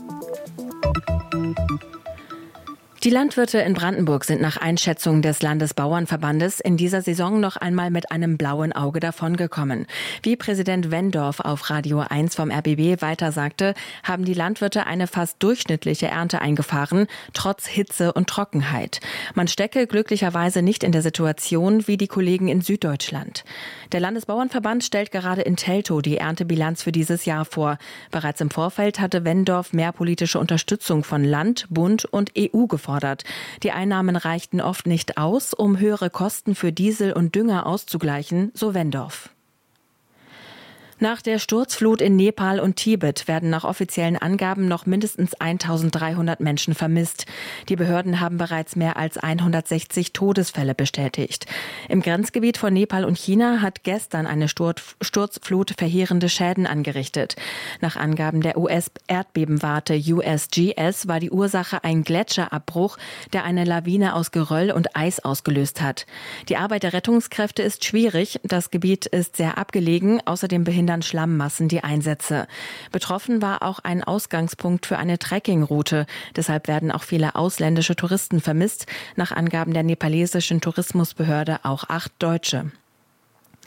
Die Landwirte in Brandenburg sind nach Einschätzung des Landesbauernverbandes in dieser Saison noch einmal mit einem blauen Auge davongekommen. Wie Präsident Wendorf auf Radio eins vom R B B weiter sagte, haben die Landwirte eine fast durchschnittliche Ernte eingefahren, trotz Hitze und Trockenheit. Man stecke glücklicherweise nicht in der Situation wie die Kollegen in Süddeutschland. Der Landesbauernverband stellt gerade in Teltow die Erntebilanz für dieses Jahr vor. Bereits im Vorfeld hatte Wendorf mehr politische Unterstützung von Land, Bund und E U gefordert. Die Einnahmen reichten oft nicht aus, um höhere Kosten für Diesel und Dünger auszugleichen, so Wendorf. Nach der Sturzflut in Nepal und Tibet werden nach offiziellen Angaben noch mindestens eintausenddreihundert Menschen vermisst. Die Behörden haben bereits mehr als hundertsechzig Todesfälle bestätigt. Im Grenzgebiet von Nepal und China hat gestern eine Sturzflut verheerende Schäden angerichtet. Nach Angaben der U S-Erdbebenwarte U S G S war die Ursache ein Gletscherabbruch, der eine Lawine aus Geröll und Eis ausgelöst hat. Die Arbeit der Rettungskräfte ist schwierig. Das Gebiet ist sehr abgelegen. Außerdem behindern Schlammmassen die Einsätze. Betroffen war auch ein Ausgangspunkt für eine Trekkingroute. Deshalb werden auch viele ausländische Touristen vermisst. Nach Angaben der nepalesischen Tourismusbehörde auch acht Deutsche.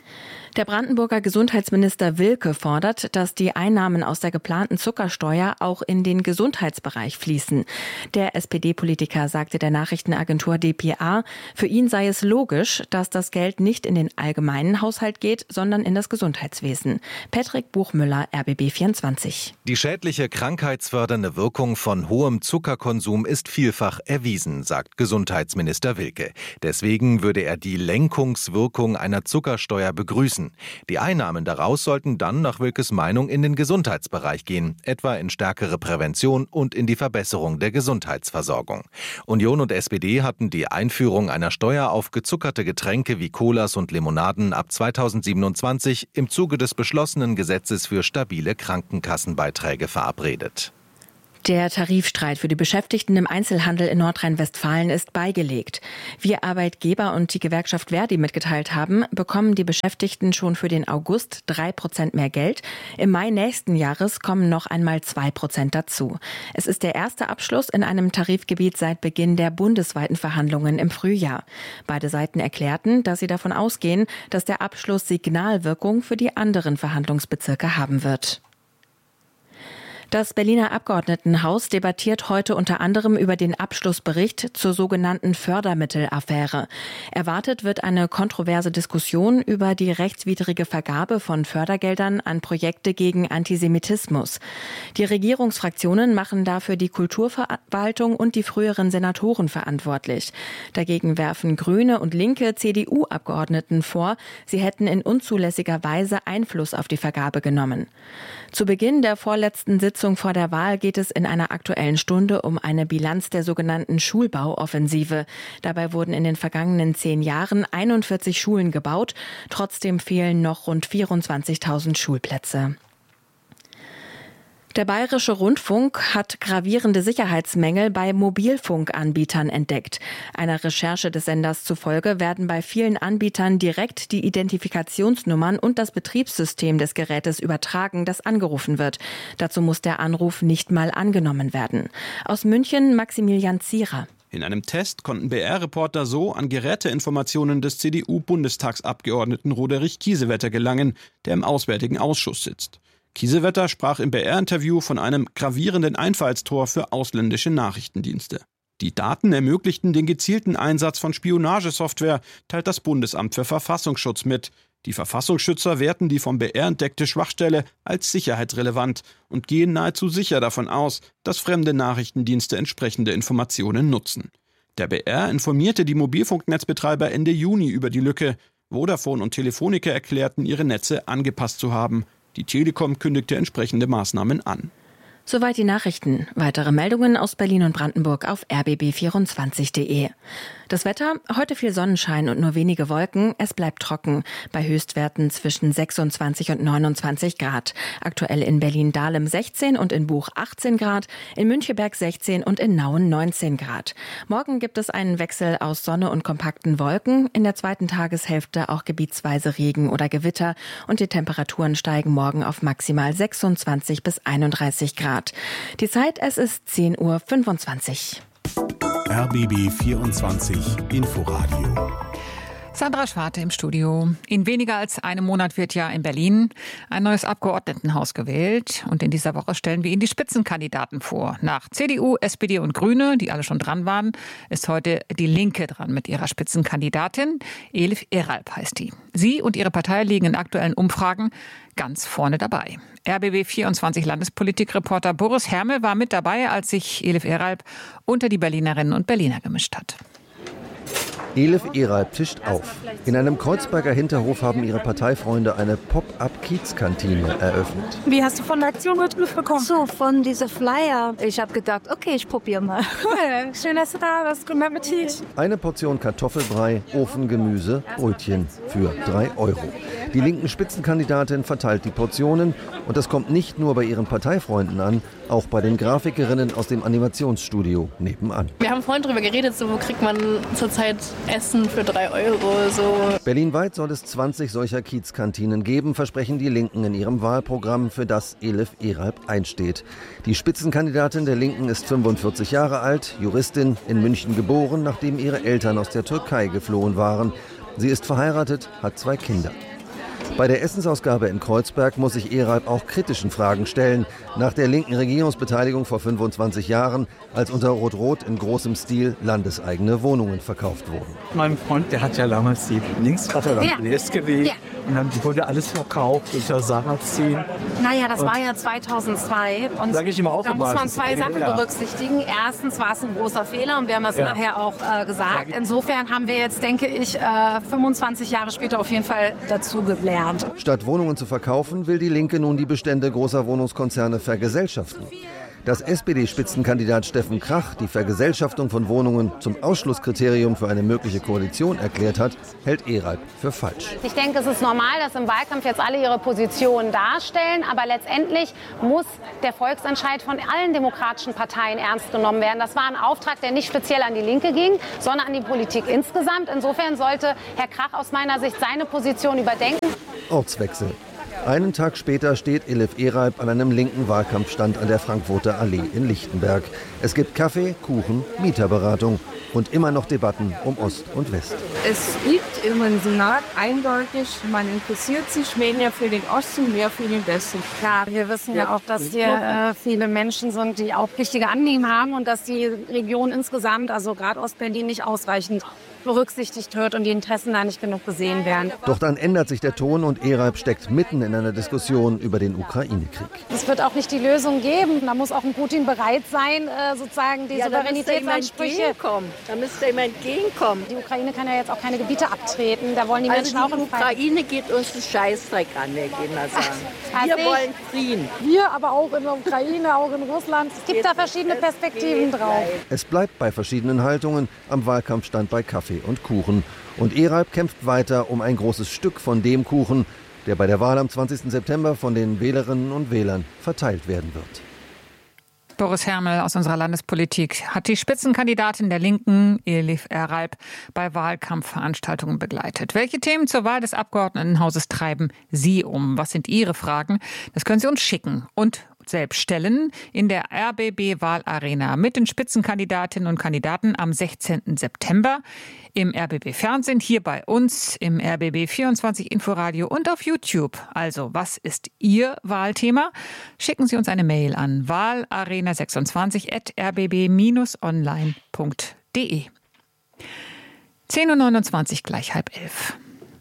Der Brandenburger Gesundheitsminister Wilke fordert, dass die Einnahmen aus der geplanten Zuckersteuer auch in den Gesundheitsbereich fließen. Der S P D-Politiker sagte der Nachrichtenagentur D P A, für ihn sei es logisch, dass das Geld nicht in den allgemeinen Haushalt geht, sondern in das Gesundheitswesen. Patrick Buchmüller, R B B vierundzwanzig. Die schädliche krankheitsfördernde Wirkung von hohem Zuckerkonsum ist vielfach erwiesen, sagt Gesundheitsminister Wilke. Deswegen würde er die Lenkungswirkung einer Zuckersteuer begrüßen. Die Einnahmen daraus sollten dann nach Wilkes Meinung in den Gesundheitsbereich gehen, etwa in stärkere Prävention und in die Verbesserung der Gesundheitsversorgung. Union und S P D hatten die Einführung einer Steuer auf gezuckerte Getränke wie Colas und Limonaden ab zweitausendsiebenundzwanzig im Zuge des beschlossenen Gesetzes für stabile Krankenkassenbeiträge verabredet. Der Tarifstreit für die Beschäftigten im Einzelhandel in Nordrhein-Westfalen ist beigelegt. Wie Arbeitgeber und die Gewerkschaft Verdi mitgeteilt haben, bekommen die Beschäftigten schon für den August drei Prozent mehr Geld. Im Mai nächsten Jahres kommen noch einmal zwei Prozent dazu. Es ist der erste Abschluss in einem Tarifgebiet seit Beginn der bundesweiten Verhandlungen im Frühjahr. Beide Seiten erklärten, dass sie davon ausgehen, dass der Abschluss Signalwirkung für die anderen Verhandlungsbezirke haben wird. Das Berliner Abgeordnetenhaus debattiert heute unter anderem über den Abschlussbericht zur sogenannten Fördermittelaffäre. Erwartet wird eine kontroverse Diskussion über die rechtswidrige Vergabe von Fördergeldern an Projekte gegen Antisemitismus. Die Regierungsfraktionen machen dafür die Kulturverwaltung und die früheren Senatoren verantwortlich. Dagegen werfen Grüne und linke C D U-Abgeordneten vor, sie hätten in unzulässiger Weise Einfluss auf die Vergabe genommen. Zu Beginn der vorletzten Sitzung vor der Wahl geht es in einer Aktuellen Stunde um eine Bilanz der sogenannten Schulbauoffensive. Dabei wurden in den vergangenen zehn Jahren einundvierzig Schulen gebaut. Trotzdem fehlen noch rund vierundzwanzigtausend Schulplätze. Der Bayerische Rundfunk hat gravierende Sicherheitsmängel bei Mobilfunkanbietern entdeckt. Einer Recherche des Senders zufolge werden bei vielen Anbietern direkt die Identifikationsnummern und das Betriebssystem des Gerätes übertragen, das angerufen wird. Dazu muss der Anruf nicht mal angenommen werden. Aus München Maximilian Zierer. In einem Test konnten B R-Reporter so an Geräteinformationen des C D U-Bundestagsabgeordneten Roderich Kiesewetter gelangen, der im Auswärtigen Ausschuss sitzt. Kiesewetter sprach im B R-Interview von einem gravierenden Einfallstor für ausländische Nachrichtendienste. Die Daten ermöglichten den gezielten Einsatz von Spionagesoftware, teilt das Bundesamt für Verfassungsschutz mit. Die Verfassungsschützer werten die vom B R entdeckte Schwachstelle als sicherheitsrelevant und gehen nahezu sicher davon aus, dass fremde Nachrichtendienste entsprechende Informationen nutzen. Der B R informierte die Mobilfunknetzbetreiber Ende Juni über die Lücke. Vodafone und Telefonica erklärten, ihre Netze angepasst zu haben. Die Telekom kündigte entsprechende Maßnahmen an. Soweit die Nachrichten. Weitere Meldungen aus Berlin und Brandenburg auf r b b vierundzwanzig punkt d e. Das Wetter, heute viel Sonnenschein und nur wenige Wolken. Es bleibt trocken, bei Höchstwerten zwischen sechsundzwanzig und neunundzwanzig Grad. Aktuell in Berlin-Dahlem sechzehn und in Buch achtzehn Grad, in Müncheberg sechzehn und in Nauen neunzehn Grad. Morgen gibt es einen Wechsel aus Sonne und kompakten Wolken. In der zweiten Tageshälfte auch gebietsweise Regen oder Gewitter. Und die Temperaturen steigen morgen auf maximal sechsundzwanzig bis einunddreißig Grad. Die Zeit, es ist zehn Uhr fünfundzwanzig. R B B vierundzwanzig Inforadio. Sandra Schwarte im Studio. In weniger als einem Monat wird ja in Berlin ein neues Abgeordnetenhaus gewählt. Und in dieser Woche stellen wir Ihnen die Spitzenkandidaten vor. Nach C D U, S P D und Grüne, die alle schon dran waren, ist heute die Linke dran mit ihrer Spitzenkandidatin. Elif Eralp heißt die. Sie und ihre Partei liegen in aktuellen Umfragen ganz vorne dabei. R B B vierundzwanzig Landespolitikreporter Boris Hermel war mit dabei, als sich Elif Eralp unter die Berlinerinnen und Berliner gemischt hat. Elif Eralp tischt auf. In einem Kreuzberger Hinterhof haben ihre Parteifreunde eine Pop-up-Kiez-Kantine eröffnet. Wie hast du von der Aktion mitbekommen? So, von dieser Flyer. Ich habe gedacht, okay, ich probiere mal. Cool, schön, dass du da bist. Guten Appetit. Eine Portion Kartoffelbrei, Ofengemüse, Brötchen für drei Euro. Die linken Spitzenkandidatin verteilt die Portionen und das kommt nicht nur bei ihren Parteifreunden an, auch bei den Grafikerinnen aus dem Animationsstudio nebenan. Wir haben vorhin darüber geredet, so, wo kriegt man zurzeit Essen für drei Euro. So. Berlinweit soll es zwanzig solcher Kiezkantinen geben, versprechen die Linken in ihrem Wahlprogramm, für das Elif Eralp einsteht. Die Spitzenkandidatin der Linken ist fünfundvierzig Jahre alt, Juristin, in München geboren, nachdem ihre Eltern aus der Türkei geflohen waren. Sie ist verheiratet, hat zwei Kinder. Bei der Essensausgabe in Kreuzberg muss sich Ereib auch kritischen Fragen stellen. Nach der linken Regierungsbeteiligung vor fünfundzwanzig Jahren, als unter Rot-Rot in großem Stil landeseigene Wohnungen verkauft wurden. Mein Freund, der hat ja damals die Linksvater ja. gewählt. Ja. Und dann wurde alles verkauft unter Sarrazin. Naja, das und war ja zweitausendzwei. Und sag ich immer auch da muss man zwei Sachen ja. berücksichtigen. Erstens war es ein großer Fehler und wir haben es ja. nachher auch äh, gesagt. Insofern haben wir jetzt, denke ich, äh, fünfundzwanzig Jahre später auf jeden Fall dazu gelernt. Statt Wohnungen zu verkaufen, will die Linke nun die Bestände großer Wohnungskonzerne vergesellschaften. Dass S P D-Spitzenkandidat Steffen Krach die Vergesellschaftung von Wohnungen zum Ausschlusskriterium für eine mögliche Koalition erklärt hat, hält Ereib für falsch. Ich denke, es ist normal, dass im Wahlkampf jetzt alle ihre Position darstellen. Aber letztendlich muss der Volksentscheid von allen demokratischen Parteien ernst genommen werden. Das war ein Auftrag, der nicht speziell an die Linke ging, sondern an die Politik insgesamt. Insofern sollte Herr Krach aus meiner Sicht seine Position überdenken. Ortswechsel. Einen Tag später steht Elif Ereib an einem linken Wahlkampfstand an der Frankfurter Allee in Lichtenberg. Es gibt Kaffee, Kuchen, Mieterberatung und immer noch Debatten um Ost und West. Es liegt im Senat eindeutig, man interessiert sich weniger für den Osten, mehr für den Westen. Klar, wir wissen ja auch, dass hier äh, viele Menschen sind, die auch richtige Anliegen haben und dass die Region insgesamt, also gerade Ostberlin, nicht ausreichend berücksichtigt wird und die Interessen da nicht genug gesehen werden. Doch dann ändert sich der Ton und Ereib steckt mitten in einer Diskussion über den Ukraine-Krieg. Es wird auch nicht die Lösung geben. Da muss auch ein Putin bereit sein, sozusagen die ja, Souveränitätsansprüche. Da müsste ihm entgegenkommen. Die Ukraine kann ja jetzt auch keine Gebiete abtreten. Da wollen die also Menschen auch die Ukraine geht uns einen Scheißdreck an, wir gehen mal sagen. Wir also wollen Frieden. Wir, aber auch in der Ukraine, auch in Russland. Es gibt da verschiedene Perspektiven drauf. Es bleibt bei verschiedenen Haltungen am Wahlkampfstand bei Kaffee und Kuchen. Und Ereib kämpft weiter um ein großes Stück von dem Kuchen, der bei der Wahl am zwanzigsten September von den Wählerinnen und Wählern verteilt werden wird. Boris Hermel aus unserer Landespolitik hat die Spitzenkandidatin der Linken, Elif Ereib, bei Wahlkampfveranstaltungen begleitet. Welche Themen zur Wahl des Abgeordnetenhauses treiben Sie um? Was sind Ihre Fragen? Das können Sie uns schicken und selbst stellen in der R B B-Wahlarena mit den Spitzenkandidatinnen und Kandidaten am sechzehnten September im R B B-Fernsehen, hier bei uns im R B B vierundzwanzig Inforadio und auf YouTube. Also, was ist Ihr Wahlthema? Schicken Sie uns eine Mail an wahlarena sechsundzwanzig at r b b dash online punkt d e. zehn Uhr neunundzwanzig, gleich halb elf.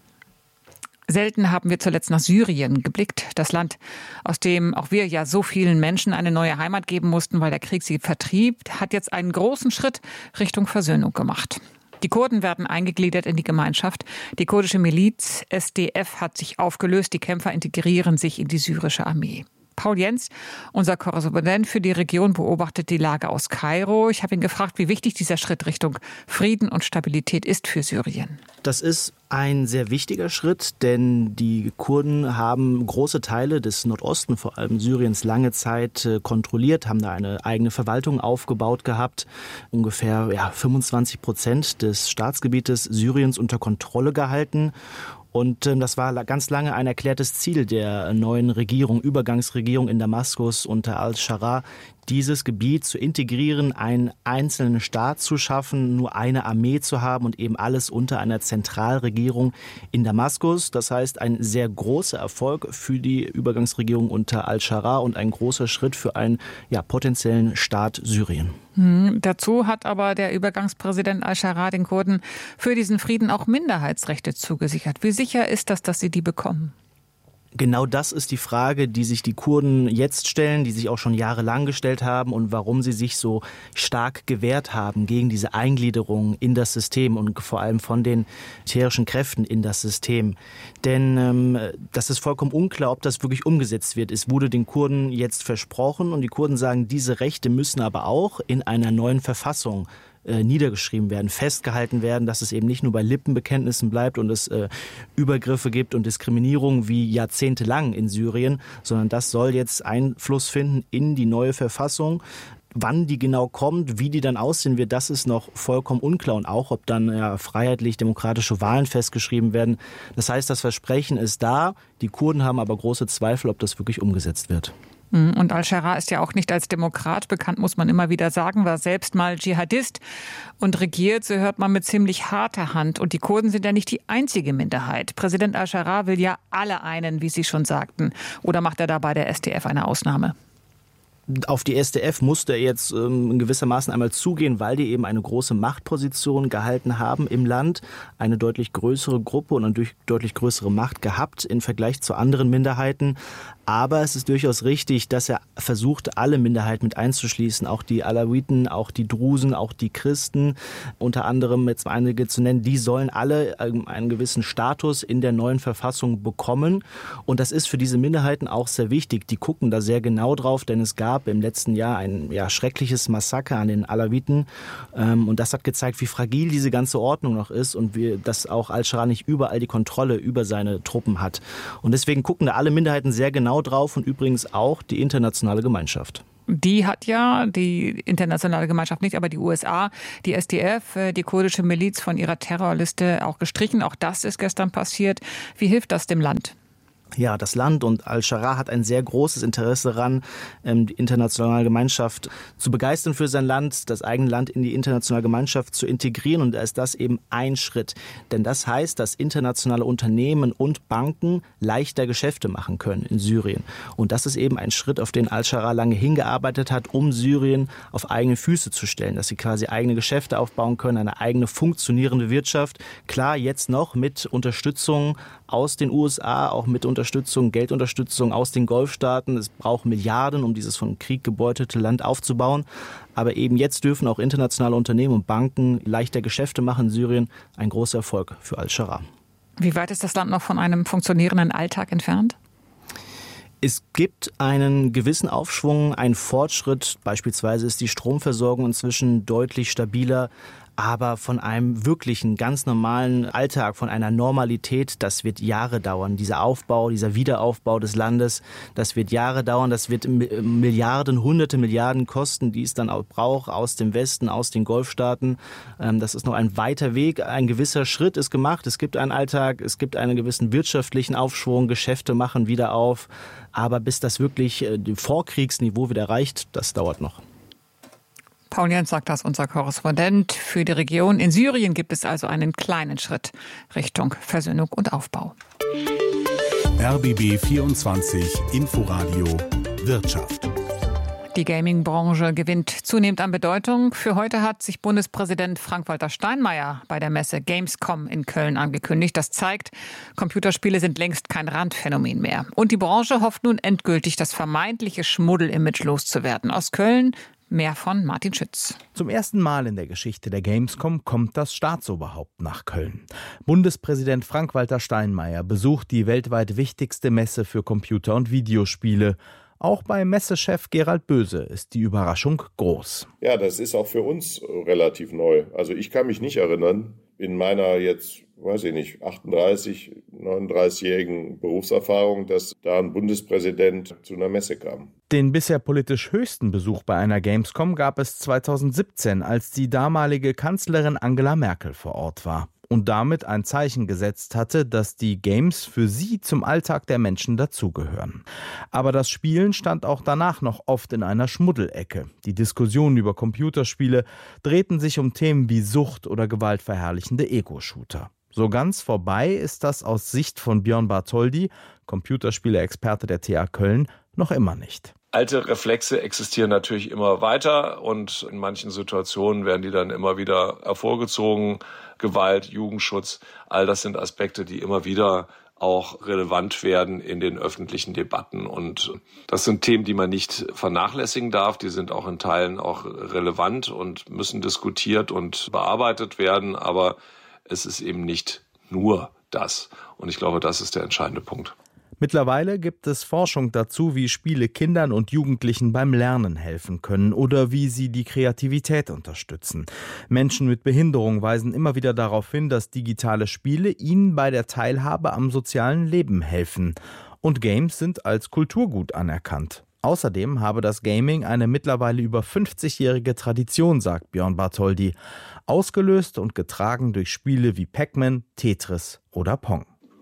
Selten haben wir zuletzt nach Syrien geblickt. Das Land, aus dem auch wir ja so vielen Menschen eine neue Heimat geben mussten, weil der Krieg sie vertrieb, hat jetzt einen großen Schritt Richtung Versöhnung gemacht. Die Kurden werden eingegliedert in die Gemeinschaft. Die kurdische Miliz S D F hat sich aufgelöst. Die Kämpfer integrieren sich in die syrische Armee. Paul Jens, unser Korrespondent für die Region, beobachtet die Lage aus Kairo. Ich habe ihn gefragt, wie wichtig dieser Schritt Richtung Frieden und Stabilität ist für Syrien. Das ist ein sehr wichtiger Schritt, denn die Kurden haben große Teile des Nordosten, vor allem Syriens, lange Zeit kontrolliert, haben da eine eigene Verwaltung aufgebaut gehabt, ungefähr ja, fünfundzwanzig Prozent des Staatsgebietes Syriens unter Kontrolle gehalten. Und ähm, das war ganz lange ein erklärtes Ziel der neuen Regierung, Übergangsregierung in Damaskus unter al-Schara, dieses Gebiet zu integrieren, einen einzelnen Staat zu schaffen, nur eine Armee zu haben und eben alles unter einer Zentralregierung in Damaskus. Das heißt, ein sehr großer Erfolg für die Übergangsregierung unter al-Schara und ein großer Schritt für einen ja, potenziellen Staat Syrien. Hm, dazu hat aber der Übergangspräsident al-Schara den Kurden für diesen Frieden auch Minderheitsrechte zugesichert. Wie sicher ist das, dass sie die bekommen? Genau das ist die Frage, die sich die Kurden jetzt stellen, die sich auch schon jahrelang gestellt haben und warum sie sich so stark gewehrt haben gegen diese Eingliederung in das System und vor allem von den militärischen Kräften in das System. Denn ähm, das ist vollkommen unklar, ob das wirklich umgesetzt wird. Es wurde den Kurden jetzt versprochen und die Kurden sagen, diese Rechte müssen aber auch in einer neuen Verfassung niedergeschrieben werden, festgehalten werden, dass es eben nicht nur bei Lippenbekenntnissen bleibt und es äh, Übergriffe gibt und Diskriminierung wie jahrzehntelang in Syrien, sondern das soll jetzt Einfluss finden in die neue Verfassung. Wann die genau kommt, wie die dann aussehen wird, das ist noch vollkommen unklar. Und auch, ob dann ja, freiheitlich-demokratische Wahlen festgeschrieben werden. Das heißt, das Versprechen ist da. Die Kurden haben aber große Zweifel, ob das wirklich umgesetzt wird. Und Al-Sharaa ist ja auch nicht als Demokrat bekannt, muss man immer wieder sagen, war selbst mal Dschihadist und regiert, so hört man, mit ziemlich harter Hand. Und die Kurden sind ja nicht die einzige Minderheit. Präsident Al-Sharaa will ja alle einen, wie Sie schon sagten. Oder macht er da bei der S D F eine Ausnahme? Auf die S D F musste er jetzt ähm, in gewissermaßen einmal zugehen, weil die eben eine große Machtposition gehalten haben im Land, eine deutlich größere Gruppe und eine durch, deutlich größere Macht gehabt im Vergleich zu anderen Minderheiten. Aber es ist durchaus richtig, dass er versucht, alle Minderheiten mit einzuschließen, auch die Alawiten, auch die Drusen, auch die Christen, unter anderem jetzt einige zu nennen, die sollen alle einen gewissen Status in der neuen Verfassung bekommen. Und das ist für diese Minderheiten auch sehr wichtig. Die gucken da sehr genau drauf, denn es gab im letzten Jahr ein ja, schreckliches Massaker an den Alawiten. Ähm, und das hat gezeigt, wie fragil diese ganze Ordnung noch ist und wie, dass auch Al-Sharaa nicht überall die Kontrolle über seine Truppen hat. Und deswegen gucken da alle Minderheiten sehr genau drauf und übrigens auch die internationale Gemeinschaft. Die hat ja, die internationale Gemeinschaft nicht, aber die U S A, die S D F, die kurdische Miliz von ihrer Terrorliste auch gestrichen. Auch das ist gestern passiert. Wie hilft das dem Land? Ja, das Land und Al-Sharaa hat ein sehr großes Interesse daran, die internationale Gemeinschaft zu begeistern für sein Land, das eigene Land in die internationale Gemeinschaft zu integrieren. Und da ist das eben ein Schritt. Denn das heißt, dass internationale Unternehmen und Banken leichter Geschäfte machen können in Syrien. Und das ist eben ein Schritt, auf den Al-Sharaa lange hingearbeitet hat, um Syrien auf eigene Füße zu stellen, dass sie quasi eigene Geschäfte aufbauen können, eine eigene funktionierende Wirtschaft. Klar, jetzt noch mit Unterstützung aus den U S A, auch mit Unterstützung, Geldunterstützung aus den Golfstaaten. Es braucht Milliarden, um dieses von Krieg gebeutelte Land aufzubauen. Aber eben jetzt dürfen auch internationale Unternehmen und Banken leichter Geschäfte machen in Syrien. Ein großer Erfolg für Al-Sharaa. Wie weit ist das Land noch von einem funktionierenden Alltag entfernt? Es gibt einen gewissen Aufschwung, einen Fortschritt. Beispielsweise ist die Stromversorgung inzwischen deutlich stabiler. Aber von einem wirklichen, ganz normalen Alltag, von einer Normalität, das wird Jahre dauern. Dieser Aufbau, dieser Wiederaufbau des Landes, das wird Jahre dauern. Das wird Milliarden, hunderte Milliarden kosten, die es dann auch braucht, aus dem Westen, aus den Golfstaaten. Das ist noch ein weiter Weg. Ein gewisser Schritt ist gemacht. Es gibt einen Alltag, es gibt einen gewissen wirtschaftlichen Aufschwung, Geschäfte machen wieder auf. Aber bis das wirklich das Vorkriegsniveau wieder erreicht, das dauert noch. Paul Jens sagt das, unser Korrespondent für die Region. In Syrien gibt es also einen kleinen Schritt Richtung Versöhnung und Aufbau. R B B vierundzwanzig Inforadio Wirtschaft. Die Gaming-Branche gewinnt zunehmend an Bedeutung. Für heute hat sich Bundespräsident Frank-Walter Steinmeier bei der Messe Gamescom in Köln angekündigt. Das zeigt, Computerspiele sind längst kein Randphänomen mehr. Und die Branche hofft nun endgültig, das vermeintliche Schmuddel-Image loszuwerden. Aus Köln mehr von Martin Schütz. Zum ersten Mal in der Geschichte der Gamescom kommt das Staatsoberhaupt nach Köln. Bundespräsident Frank-Walter Steinmeier besucht die weltweit wichtigste Messe für Computer- und Videospiele. Auch bei Messechef Gerald Böse ist die Überraschung groß. Ja, das ist auch für uns relativ neu. Also ich kann mich nicht erinnern, in meiner jetzt, weiß ich nicht, achtunddreißig, neununddreißigjährigen Berufserfahrung, dass da ein Bundespräsident zu einer Messe kam. Den bisher politisch höchsten Besuch bei einer Gamescom gab es zweitausendsiebzehn, als die damalige Kanzlerin Angela Merkel vor Ort war und damit ein Zeichen gesetzt hatte, dass die Games für sie zum Alltag der Menschen dazugehören. Aber das Spielen stand auch danach noch oft in einer Schmuddelecke. Die Diskussionen über Computerspiele drehten sich um Themen wie Sucht oder gewaltverherrlichende Ego-Shooter. So ganz vorbei ist das aus Sicht von Björn Bartholdy, Computerspiele-Experte der T H Köln, noch immer nicht. Alte Reflexe existieren natürlich immer weiter und in manchen Situationen werden die dann immer wieder hervorgezogen. Gewalt, Jugendschutz, all das sind Aspekte, die immer wieder auch relevant werden in den öffentlichen Debatten. Und das sind Themen, die man nicht vernachlässigen darf. Die sind auch in Teilen auch relevant und müssen diskutiert und bearbeitet werden. Aber es ist eben nicht nur das. Und ich glaube, das ist der entscheidende Punkt. Mittlerweile gibt es Forschung dazu, wie Spiele Kindern und Jugendlichen beim Lernen helfen können oder wie sie die Kreativität unterstützen. Menschen mit Behinderung weisen immer wieder darauf hin, dass digitale Spiele ihnen bei der Teilhabe am sozialen Leben helfen. Und Games sind als Kulturgut anerkannt. Außerdem habe das Gaming eine mittlerweile über fünfzigjährige Tradition, sagt Björn Bartholdy, ausgelöst und getragen durch Spiele wie Pac-Man, Tetris oder Pong.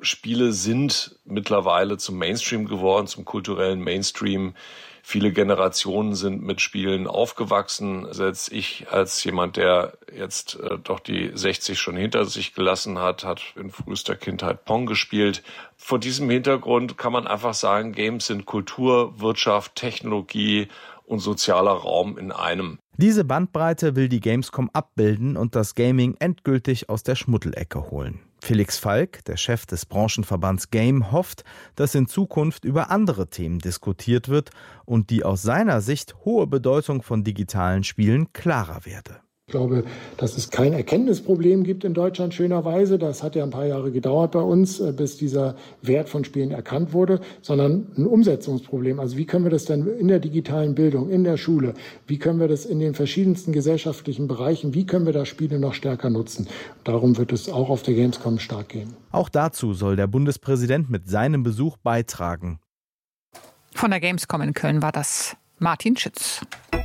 Spiele sind mittlerweile zum Mainstream geworden, zum kulturellen Mainstream. Viele Generationen sind mit Spielen aufgewachsen. Selbst ich als jemand, der jetzt äh, doch die sechzig schon hinter sich gelassen hat, hat in frühester Kindheit Pong gespielt. Vor diesem Hintergrund kann man einfach sagen, Games sind Kultur, Wirtschaft, Technologie und sozialer Raum in einem. Diese Bandbreite will die Gamescom abbilden und das Gaming endgültig aus der Schmuddelecke holen. Felix Falk, der Chef des Branchenverbands Game, hofft, dass in Zukunft über andere Themen diskutiert wird und die aus seiner Sicht hohe Bedeutung von digitalen Spielen klarer werde. Ich glaube, dass es kein Erkenntnisproblem gibt in Deutschland, schönerweise. Das hat ja ein paar Jahre gedauert bei uns, bis dieser Wert von Spielen erkannt wurde, sondern ein Umsetzungsproblem. Also wie können wir das denn in der digitalen Bildung, in der Schule, wie können wir das in den verschiedensten gesellschaftlichen Bereichen, wie können wir da Spiele noch stärker nutzen? Darum wird es auch auf der Gamescom stark gehen. Auch dazu soll der Bundespräsident mit seinem Besuch beitragen. Von der Gamescom in Köln war das Martin Schütz.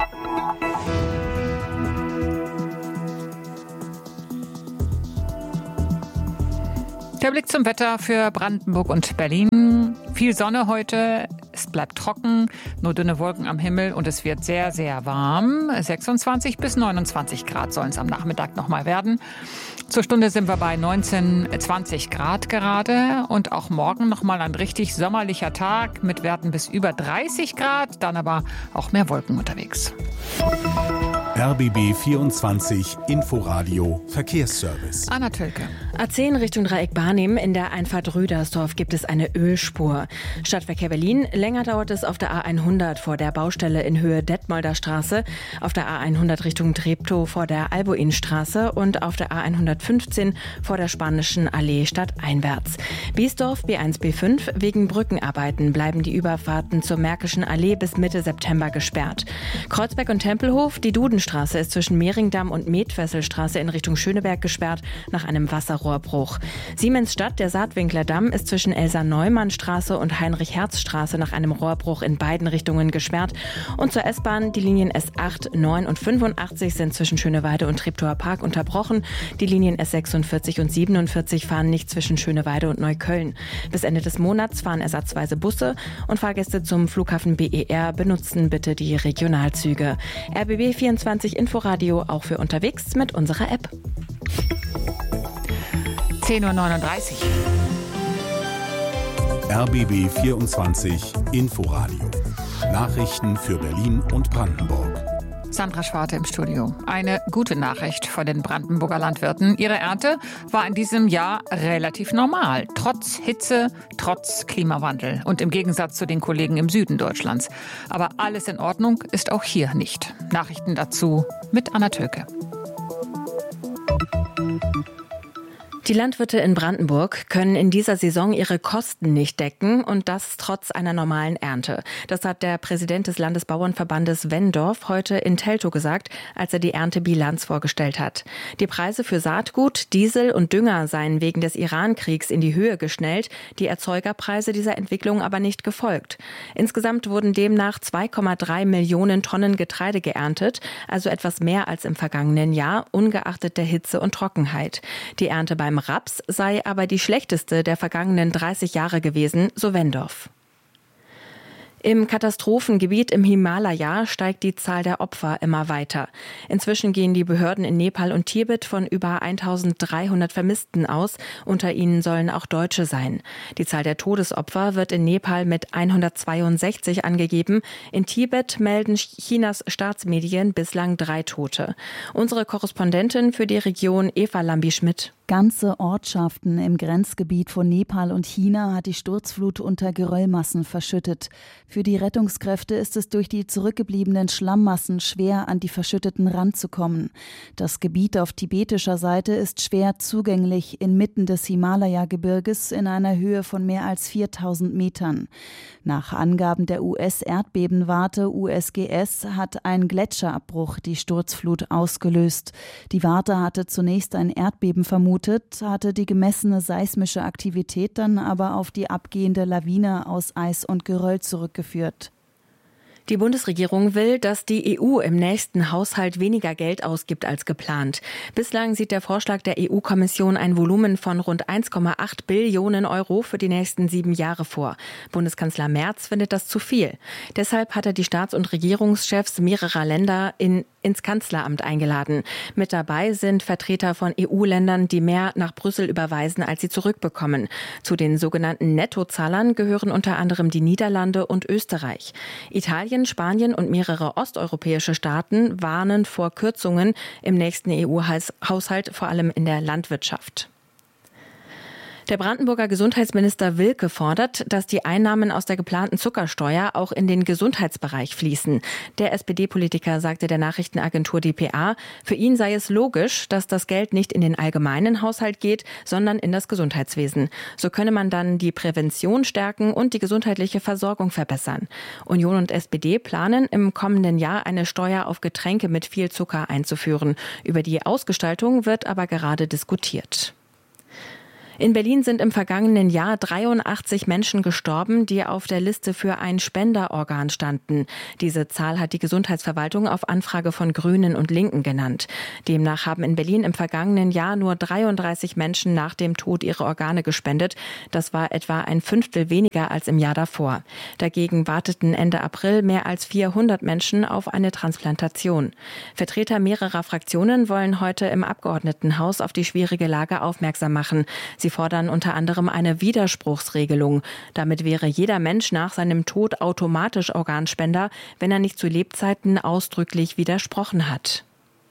Der Blick zum Wetter für Brandenburg und Berlin. Viel Sonne heute, es bleibt trocken, nur dünne Wolken am Himmel und es wird sehr, sehr warm. sechsundzwanzig bis neunundzwanzig Grad sollen es am Nachmittag nochmal werden. Zur Stunde sind wir bei neunzehn, zwanzig Grad gerade und auch morgen nochmal ein richtig sommerlicher Tag mit Werten bis über dreißig Grad, dann aber auch mehr Wolken unterwegs. R B B vierundzwanzig Inforadio Verkehrsservice. Anna Tölke. A zehn Richtung Dreieck Barnim. In der Einfahrt Rüdersdorf gibt es eine Ölspur. Stadtverkehr Berlin. Länger dauert es auf der A hundert vor der Baustelle in Höhe Detmolder Straße, auf der A hundert Richtung Treptow vor der Albuinstraße und auf der A hundertfünfzehn vor der Spanischen Allee stadteinwärts. Biesdorf B eins B fünf. Wegen Brückenarbeiten bleiben die Überfahrten zur Märkischen Allee bis Mitte September gesperrt. Kreuzberg und Tempelhof. Die Dudenstraße ist zwischen Mehringdamm und Metfesselstraße in Richtung Schöneberg gesperrt nach einem Wasserrohrbruch. Siemensstadt, der Saatwinkler Damm, ist zwischen Elsa-Neumann-Straße und Heinrich-Herz-Straße nach einem Rohrbruch in beiden Richtungen gesperrt. Und zur S-Bahn, die Linien S acht, neun und fünfundachtzig sind zwischen Schöneweide und Treptower Park unterbrochen. Die Linien S sechsundvierzig und siebenundvierzig fahren nicht zwischen Schöneweide und Neukölln. Bis Ende des Monats fahren ersatzweise Busse und Fahrgäste zum Flughafen B E R benutzen bitte die Regionalzüge. R B B vierundzwanzig Inforadio auch für unterwegs mit unserer App. zehn Uhr neununddreißig. R B B vierundzwanzig Inforadio. Nachrichten für Berlin und Brandenburg. Sandra Schwarte im Studio. Eine gute Nachricht von den Brandenburger Landwirten. Ihre Ernte war in diesem Jahr relativ normal. Trotz Hitze, trotz Klimawandel und im Gegensatz zu den Kollegen im Süden Deutschlands. Aber alles in Ordnung ist auch hier nicht. Nachrichten dazu mit Anna Tölke. Die Landwirte in Brandenburg können in dieser Saison ihre Kosten nicht decken und das trotz einer normalen Ernte. Das hat der Präsident des Landesbauernverbandes Wendorf heute in Teltow gesagt, als er die Erntebilanz vorgestellt hat. Die Preise für Saatgut, Diesel und Dünger seien wegen des Iran-Kriegs in die Höhe geschnellt, die Erzeugerpreise dieser Entwicklung aber nicht gefolgt. Insgesamt wurden demnach zwei Komma drei Millionen Tonnen Getreide geerntet, also etwas mehr als im vergangenen Jahr, ungeachtet der Hitze und Trockenheit. Die Ernte beim Raps sei aber die schlechteste der vergangenen dreißig Jahre gewesen, so Wendorf. Im Katastrophengebiet im Himalaya steigt die Zahl der Opfer immer weiter. Inzwischen gehen die Behörden in Nepal und Tibet von über eintausenddreihundert Vermissten aus. Unter ihnen sollen auch Deutsche sein. Die Zahl der Todesopfer wird in Nepal mit hundertzweiundsechzig angegeben. In Tibet melden Chinas Staatsmedien bislang drei Tote. Unsere Korrespondentin für die Region Eva Lambi-Schmidt. Ganze Ortschaften im Grenzgebiet von Nepal und China hat die Sturzflut unter Geröllmassen verschüttet. Für die Rettungskräfte ist es durch die zurückgebliebenen Schlammmassen schwer, an die verschütteten ranzukommen. Das Gebiet auf tibetischer Seite ist schwer zugänglich inmitten des Himalaya-Gebirges in einer Höhe von mehr als viertausend Metern. Nach Angaben der U S-Erdbebenwarte U S G S hat ein Gletscherabbruch die Sturzflut ausgelöst. Die Warte hatte zunächst ein Erdbeben vermutet, hatte die gemessene seismische Aktivität dann aber auf die abgehende Lawine aus Eis und Geröll zurückgeführt. Die Bundesregierung will, dass die E U im nächsten Haushalt weniger Geld ausgibt als geplant. Bislang sieht der Vorschlag der E U-Kommission ein Volumen von rund eins Komma acht Billionen Euro für die nächsten sieben Jahre vor. Bundeskanzler Merz findet das zu viel. Deshalb hat er die Staats- und Regierungschefs mehrerer Länder in, ins Kanzleramt eingeladen. Mit dabei sind Vertreter von E U-Ländern, die mehr nach Brüssel überweisen, als sie zurückbekommen. Zu den sogenannten Nettozahlern gehören unter anderem die Niederlande und Österreich. Italien, Spanien und mehrere osteuropäische Staaten warnen vor Kürzungen im nächsten E U-Haushalt, vor allem in der Landwirtschaft. Der Brandenburger Gesundheitsminister Wilke fordert, dass die Einnahmen aus der geplanten Zuckersteuer auch in den Gesundheitsbereich fließen. Der S P D-Politiker sagte der Nachrichtenagentur D P A, für ihn sei es logisch, dass das Geld nicht in den allgemeinen Haushalt geht, sondern in das Gesundheitswesen. So könne man dann die Prävention stärken und die gesundheitliche Versorgung verbessern. Union und S P D planen, im kommenden Jahr eine Steuer auf Getränke mit viel Zucker einzuführen. Über die Ausgestaltung wird aber gerade diskutiert. In Berlin sind im vergangenen Jahr dreiundachtzig Menschen gestorben, die auf der Liste für ein Spenderorgan standen. Diese Zahl hat die Gesundheitsverwaltung auf Anfrage von Grünen und Linken genannt. Demnach haben in Berlin im vergangenen Jahr nur dreiunddreißig Menschen nach dem Tod ihre Organe gespendet. Das war etwa ein Fünftel weniger als im Jahr davor. Dagegen warteten Ende April mehr als vierhundert Menschen auf eine Transplantation. Vertreter mehrerer Fraktionen wollen heute im Abgeordnetenhaus auf die schwierige Lage aufmerksam machen. Sie fordern unter anderem eine Widerspruchsregelung. Damit wäre jeder Mensch nach seinem Tod automatisch Organspender, wenn er nicht zu Lebzeiten ausdrücklich widersprochen hat.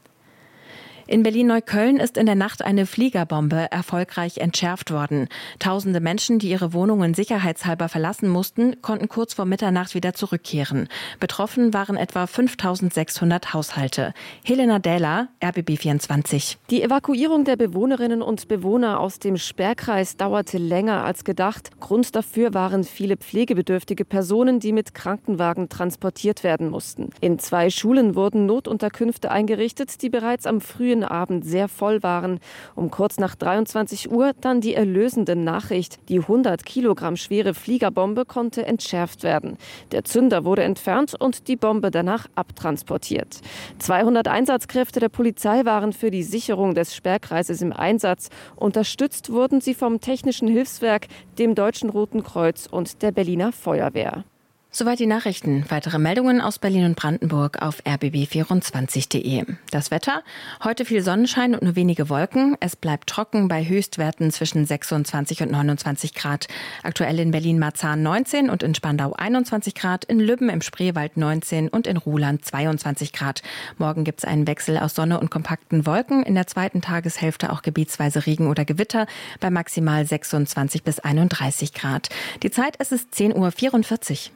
In Berlin-Neukölln ist in der Nacht eine Fliegerbombe erfolgreich entschärft worden. Tausende Menschen, die ihre Wohnungen sicherheitshalber verlassen mussten, konnten kurz vor Mitternacht wieder zurückkehren. Betroffen waren etwa fünftausendsechshundert Haushalte. Helena Dähler, R B B vierundzwanzig. Die Evakuierung der Bewohnerinnen und Bewohner aus dem Sperrkreis dauerte länger als gedacht. Grund dafür waren viele pflegebedürftige Personen, die mit Krankenwagen transportiert werden mussten. In zwei Schulen wurden Notunterkünfte eingerichtet, die bereits am frühen Abend sehr voll waren. Um kurz nach dreiundzwanzig Uhr dann die erlösende Nachricht. Die hundert Kilogramm schwere Fliegerbombe konnte entschärft werden. Der Zünder wurde entfernt und die Bombe danach abtransportiert. zweihundert Einsatzkräfte der Polizei waren für die Sicherung des Sperrkreises im Einsatz. Unterstützt wurden sie vom Technischen Hilfswerk, dem Deutschen Roten Kreuz und der Berliner Feuerwehr. Soweit die Nachrichten. Weitere Meldungen aus Berlin und Brandenburg auf r b b vierundzwanzig punkt de. Das Wetter? Heute viel Sonnenschein und nur wenige Wolken. Es bleibt trocken bei Höchstwerten zwischen sechsundzwanzig und neunundzwanzig Grad. Aktuell in Berlin-Marzahn neunzehn und in Spandau einundzwanzig Grad, in Lübben im Spreewald neunzehn und in Ruhland zweiundzwanzig Grad. Morgen gibt es einen Wechsel aus Sonne und kompakten Wolken. In der zweiten Tageshälfte auch gebietsweise Regen oder Gewitter bei maximal sechsundzwanzig bis einunddreißig Grad. Die Zeit, es ist zehn Uhr vierundvierzig.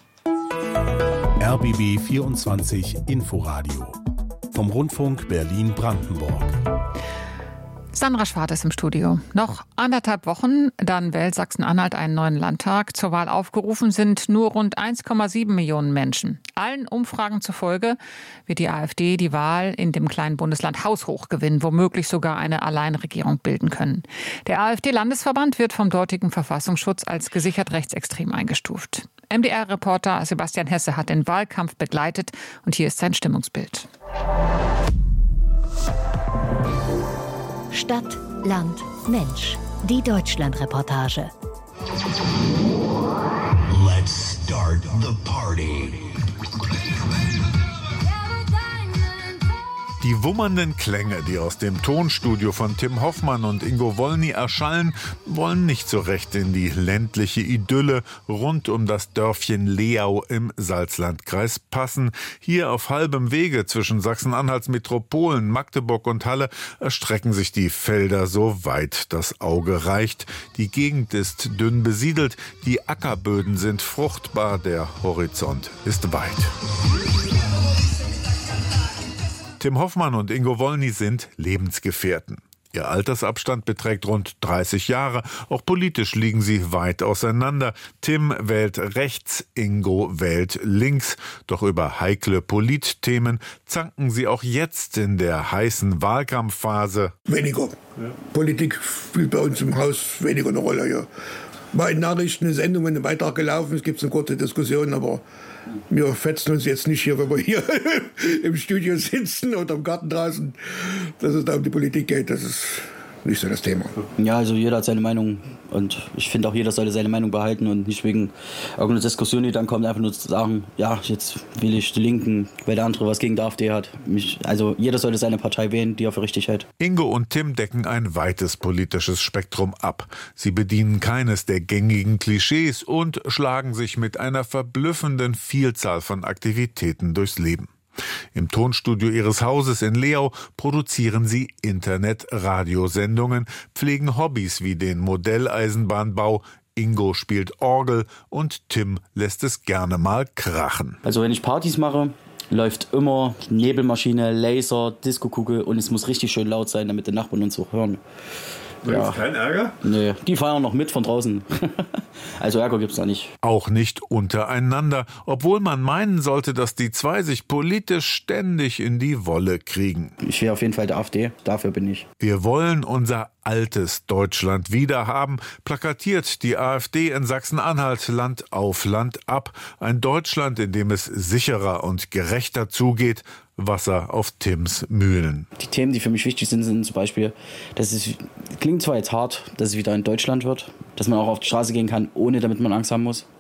R B B vierundzwanzig Inforadio vom Rundfunk Berlin-Brandenburg. Sandra Schwarz ist im Studio. Noch anderthalb Wochen, dann wählt Sachsen-Anhalt einen neuen Landtag. Zur Wahl aufgerufen sind nur rund eins Komma sieben Millionen Menschen. Allen Umfragen zufolge wird die AfD die Wahl in dem kleinen Bundesland haushoch gewinnen, womöglich sogar eine Alleinregierung bilden können. Der AfD-Landesverband wird vom dortigen Verfassungsschutz als gesichert rechtsextrem eingestuft. M D R-Reporter Sebastian Hesse hat den Wahlkampf begleitet und hier ist sein Stimmungsbild. Stadt, Land, Mensch. Die Deutschland-Reportage. Let's start the party. Die wummernden Klänge, die aus dem Tonstudio von Tim Hoffmann und Ingo Wolny erschallen, wollen nicht so recht in die ländliche Idylle rund um das Dörfchen Leau im Salzlandkreis passen. Hier auf halbem Wege zwischen Sachsen-Anhalts Metropolen, Magdeburg und Halle erstrecken sich die Felder so weit das Auge reicht. Die Gegend ist dünn besiedelt, die Ackerböden sind fruchtbar, der Horizont ist weit. Tim Hoffmann und Ingo Wolny sind Lebensgefährten. Ihr Altersabstand beträgt rund dreißig Jahre. Auch politisch liegen sie weit auseinander. Tim wählt rechts, Ingo wählt links. Doch über heikle Politthemen zanken sie auch jetzt in der heißen Wahlkampfphase. Weniger. Ja. Politik spielt bei uns im Haus weniger eine Rolle. Ja. war in Nachrichten eine Sendung, ein Beitrag gelaufen, es gibt eine kurze Diskussion, aber wir fetzen uns jetzt nicht hier, wenn wir hier im Studio sitzen oder im Garten draußen, dass es da um die Politik geht. Das ist nicht so das Thema. Ja, also jeder hat seine Meinung und ich finde auch, jeder sollte seine Meinung behalten und nicht wegen irgendeiner Diskussion, die dann kommt, einfach nur zu sagen, ja, jetzt will ich die Linken, weil der andere was gegen die AfD hat. Mich, also jeder sollte seine Partei wählen, die er für richtig hält. Ingo und Tim decken ein weites politisches Spektrum ab. Sie bedienen keines der gängigen Klischees und schlagen sich mit einer verblüffenden Vielzahl von Aktivitäten durchs Leben. Im Tonstudio ihres Hauses in Leau produzieren sie Internet-Radiosendungen, pflegen Hobbys wie den Modelleisenbahnbau. Ingo spielt Orgel und Tim lässt es gerne mal krachen. Also wenn ich Partys mache, läuft immer Nebelmaschine, Laser, Diskokugel und es muss richtig schön laut sein, damit die Nachbarn uns auch hören. Da gibt's keinen Ärger? Nee, die feiern noch mit von draußen. Also Ärger gibt's da nicht. Auch nicht untereinander, obwohl man meinen sollte, dass die zwei sich politisch ständig in die Wolle kriegen. Ich wäre auf jeden Fall der AfD, dafür bin ich. Wir wollen unser altes Deutschland wiederhaben, plakatiert die AfD in Sachsen-Anhalt Land auf Land ab. Ein Deutschland, in dem es sicherer und gerechter zugeht. Wasser auf Tims Mühlen. Die Themen, die für mich wichtig sind, sind zum Beispiel, dass es klingt zwar jetzt hart, dass es wieder in Deutschland wird, dass man auch auf die Straße gehen kann, ohne damit man Angst haben muss.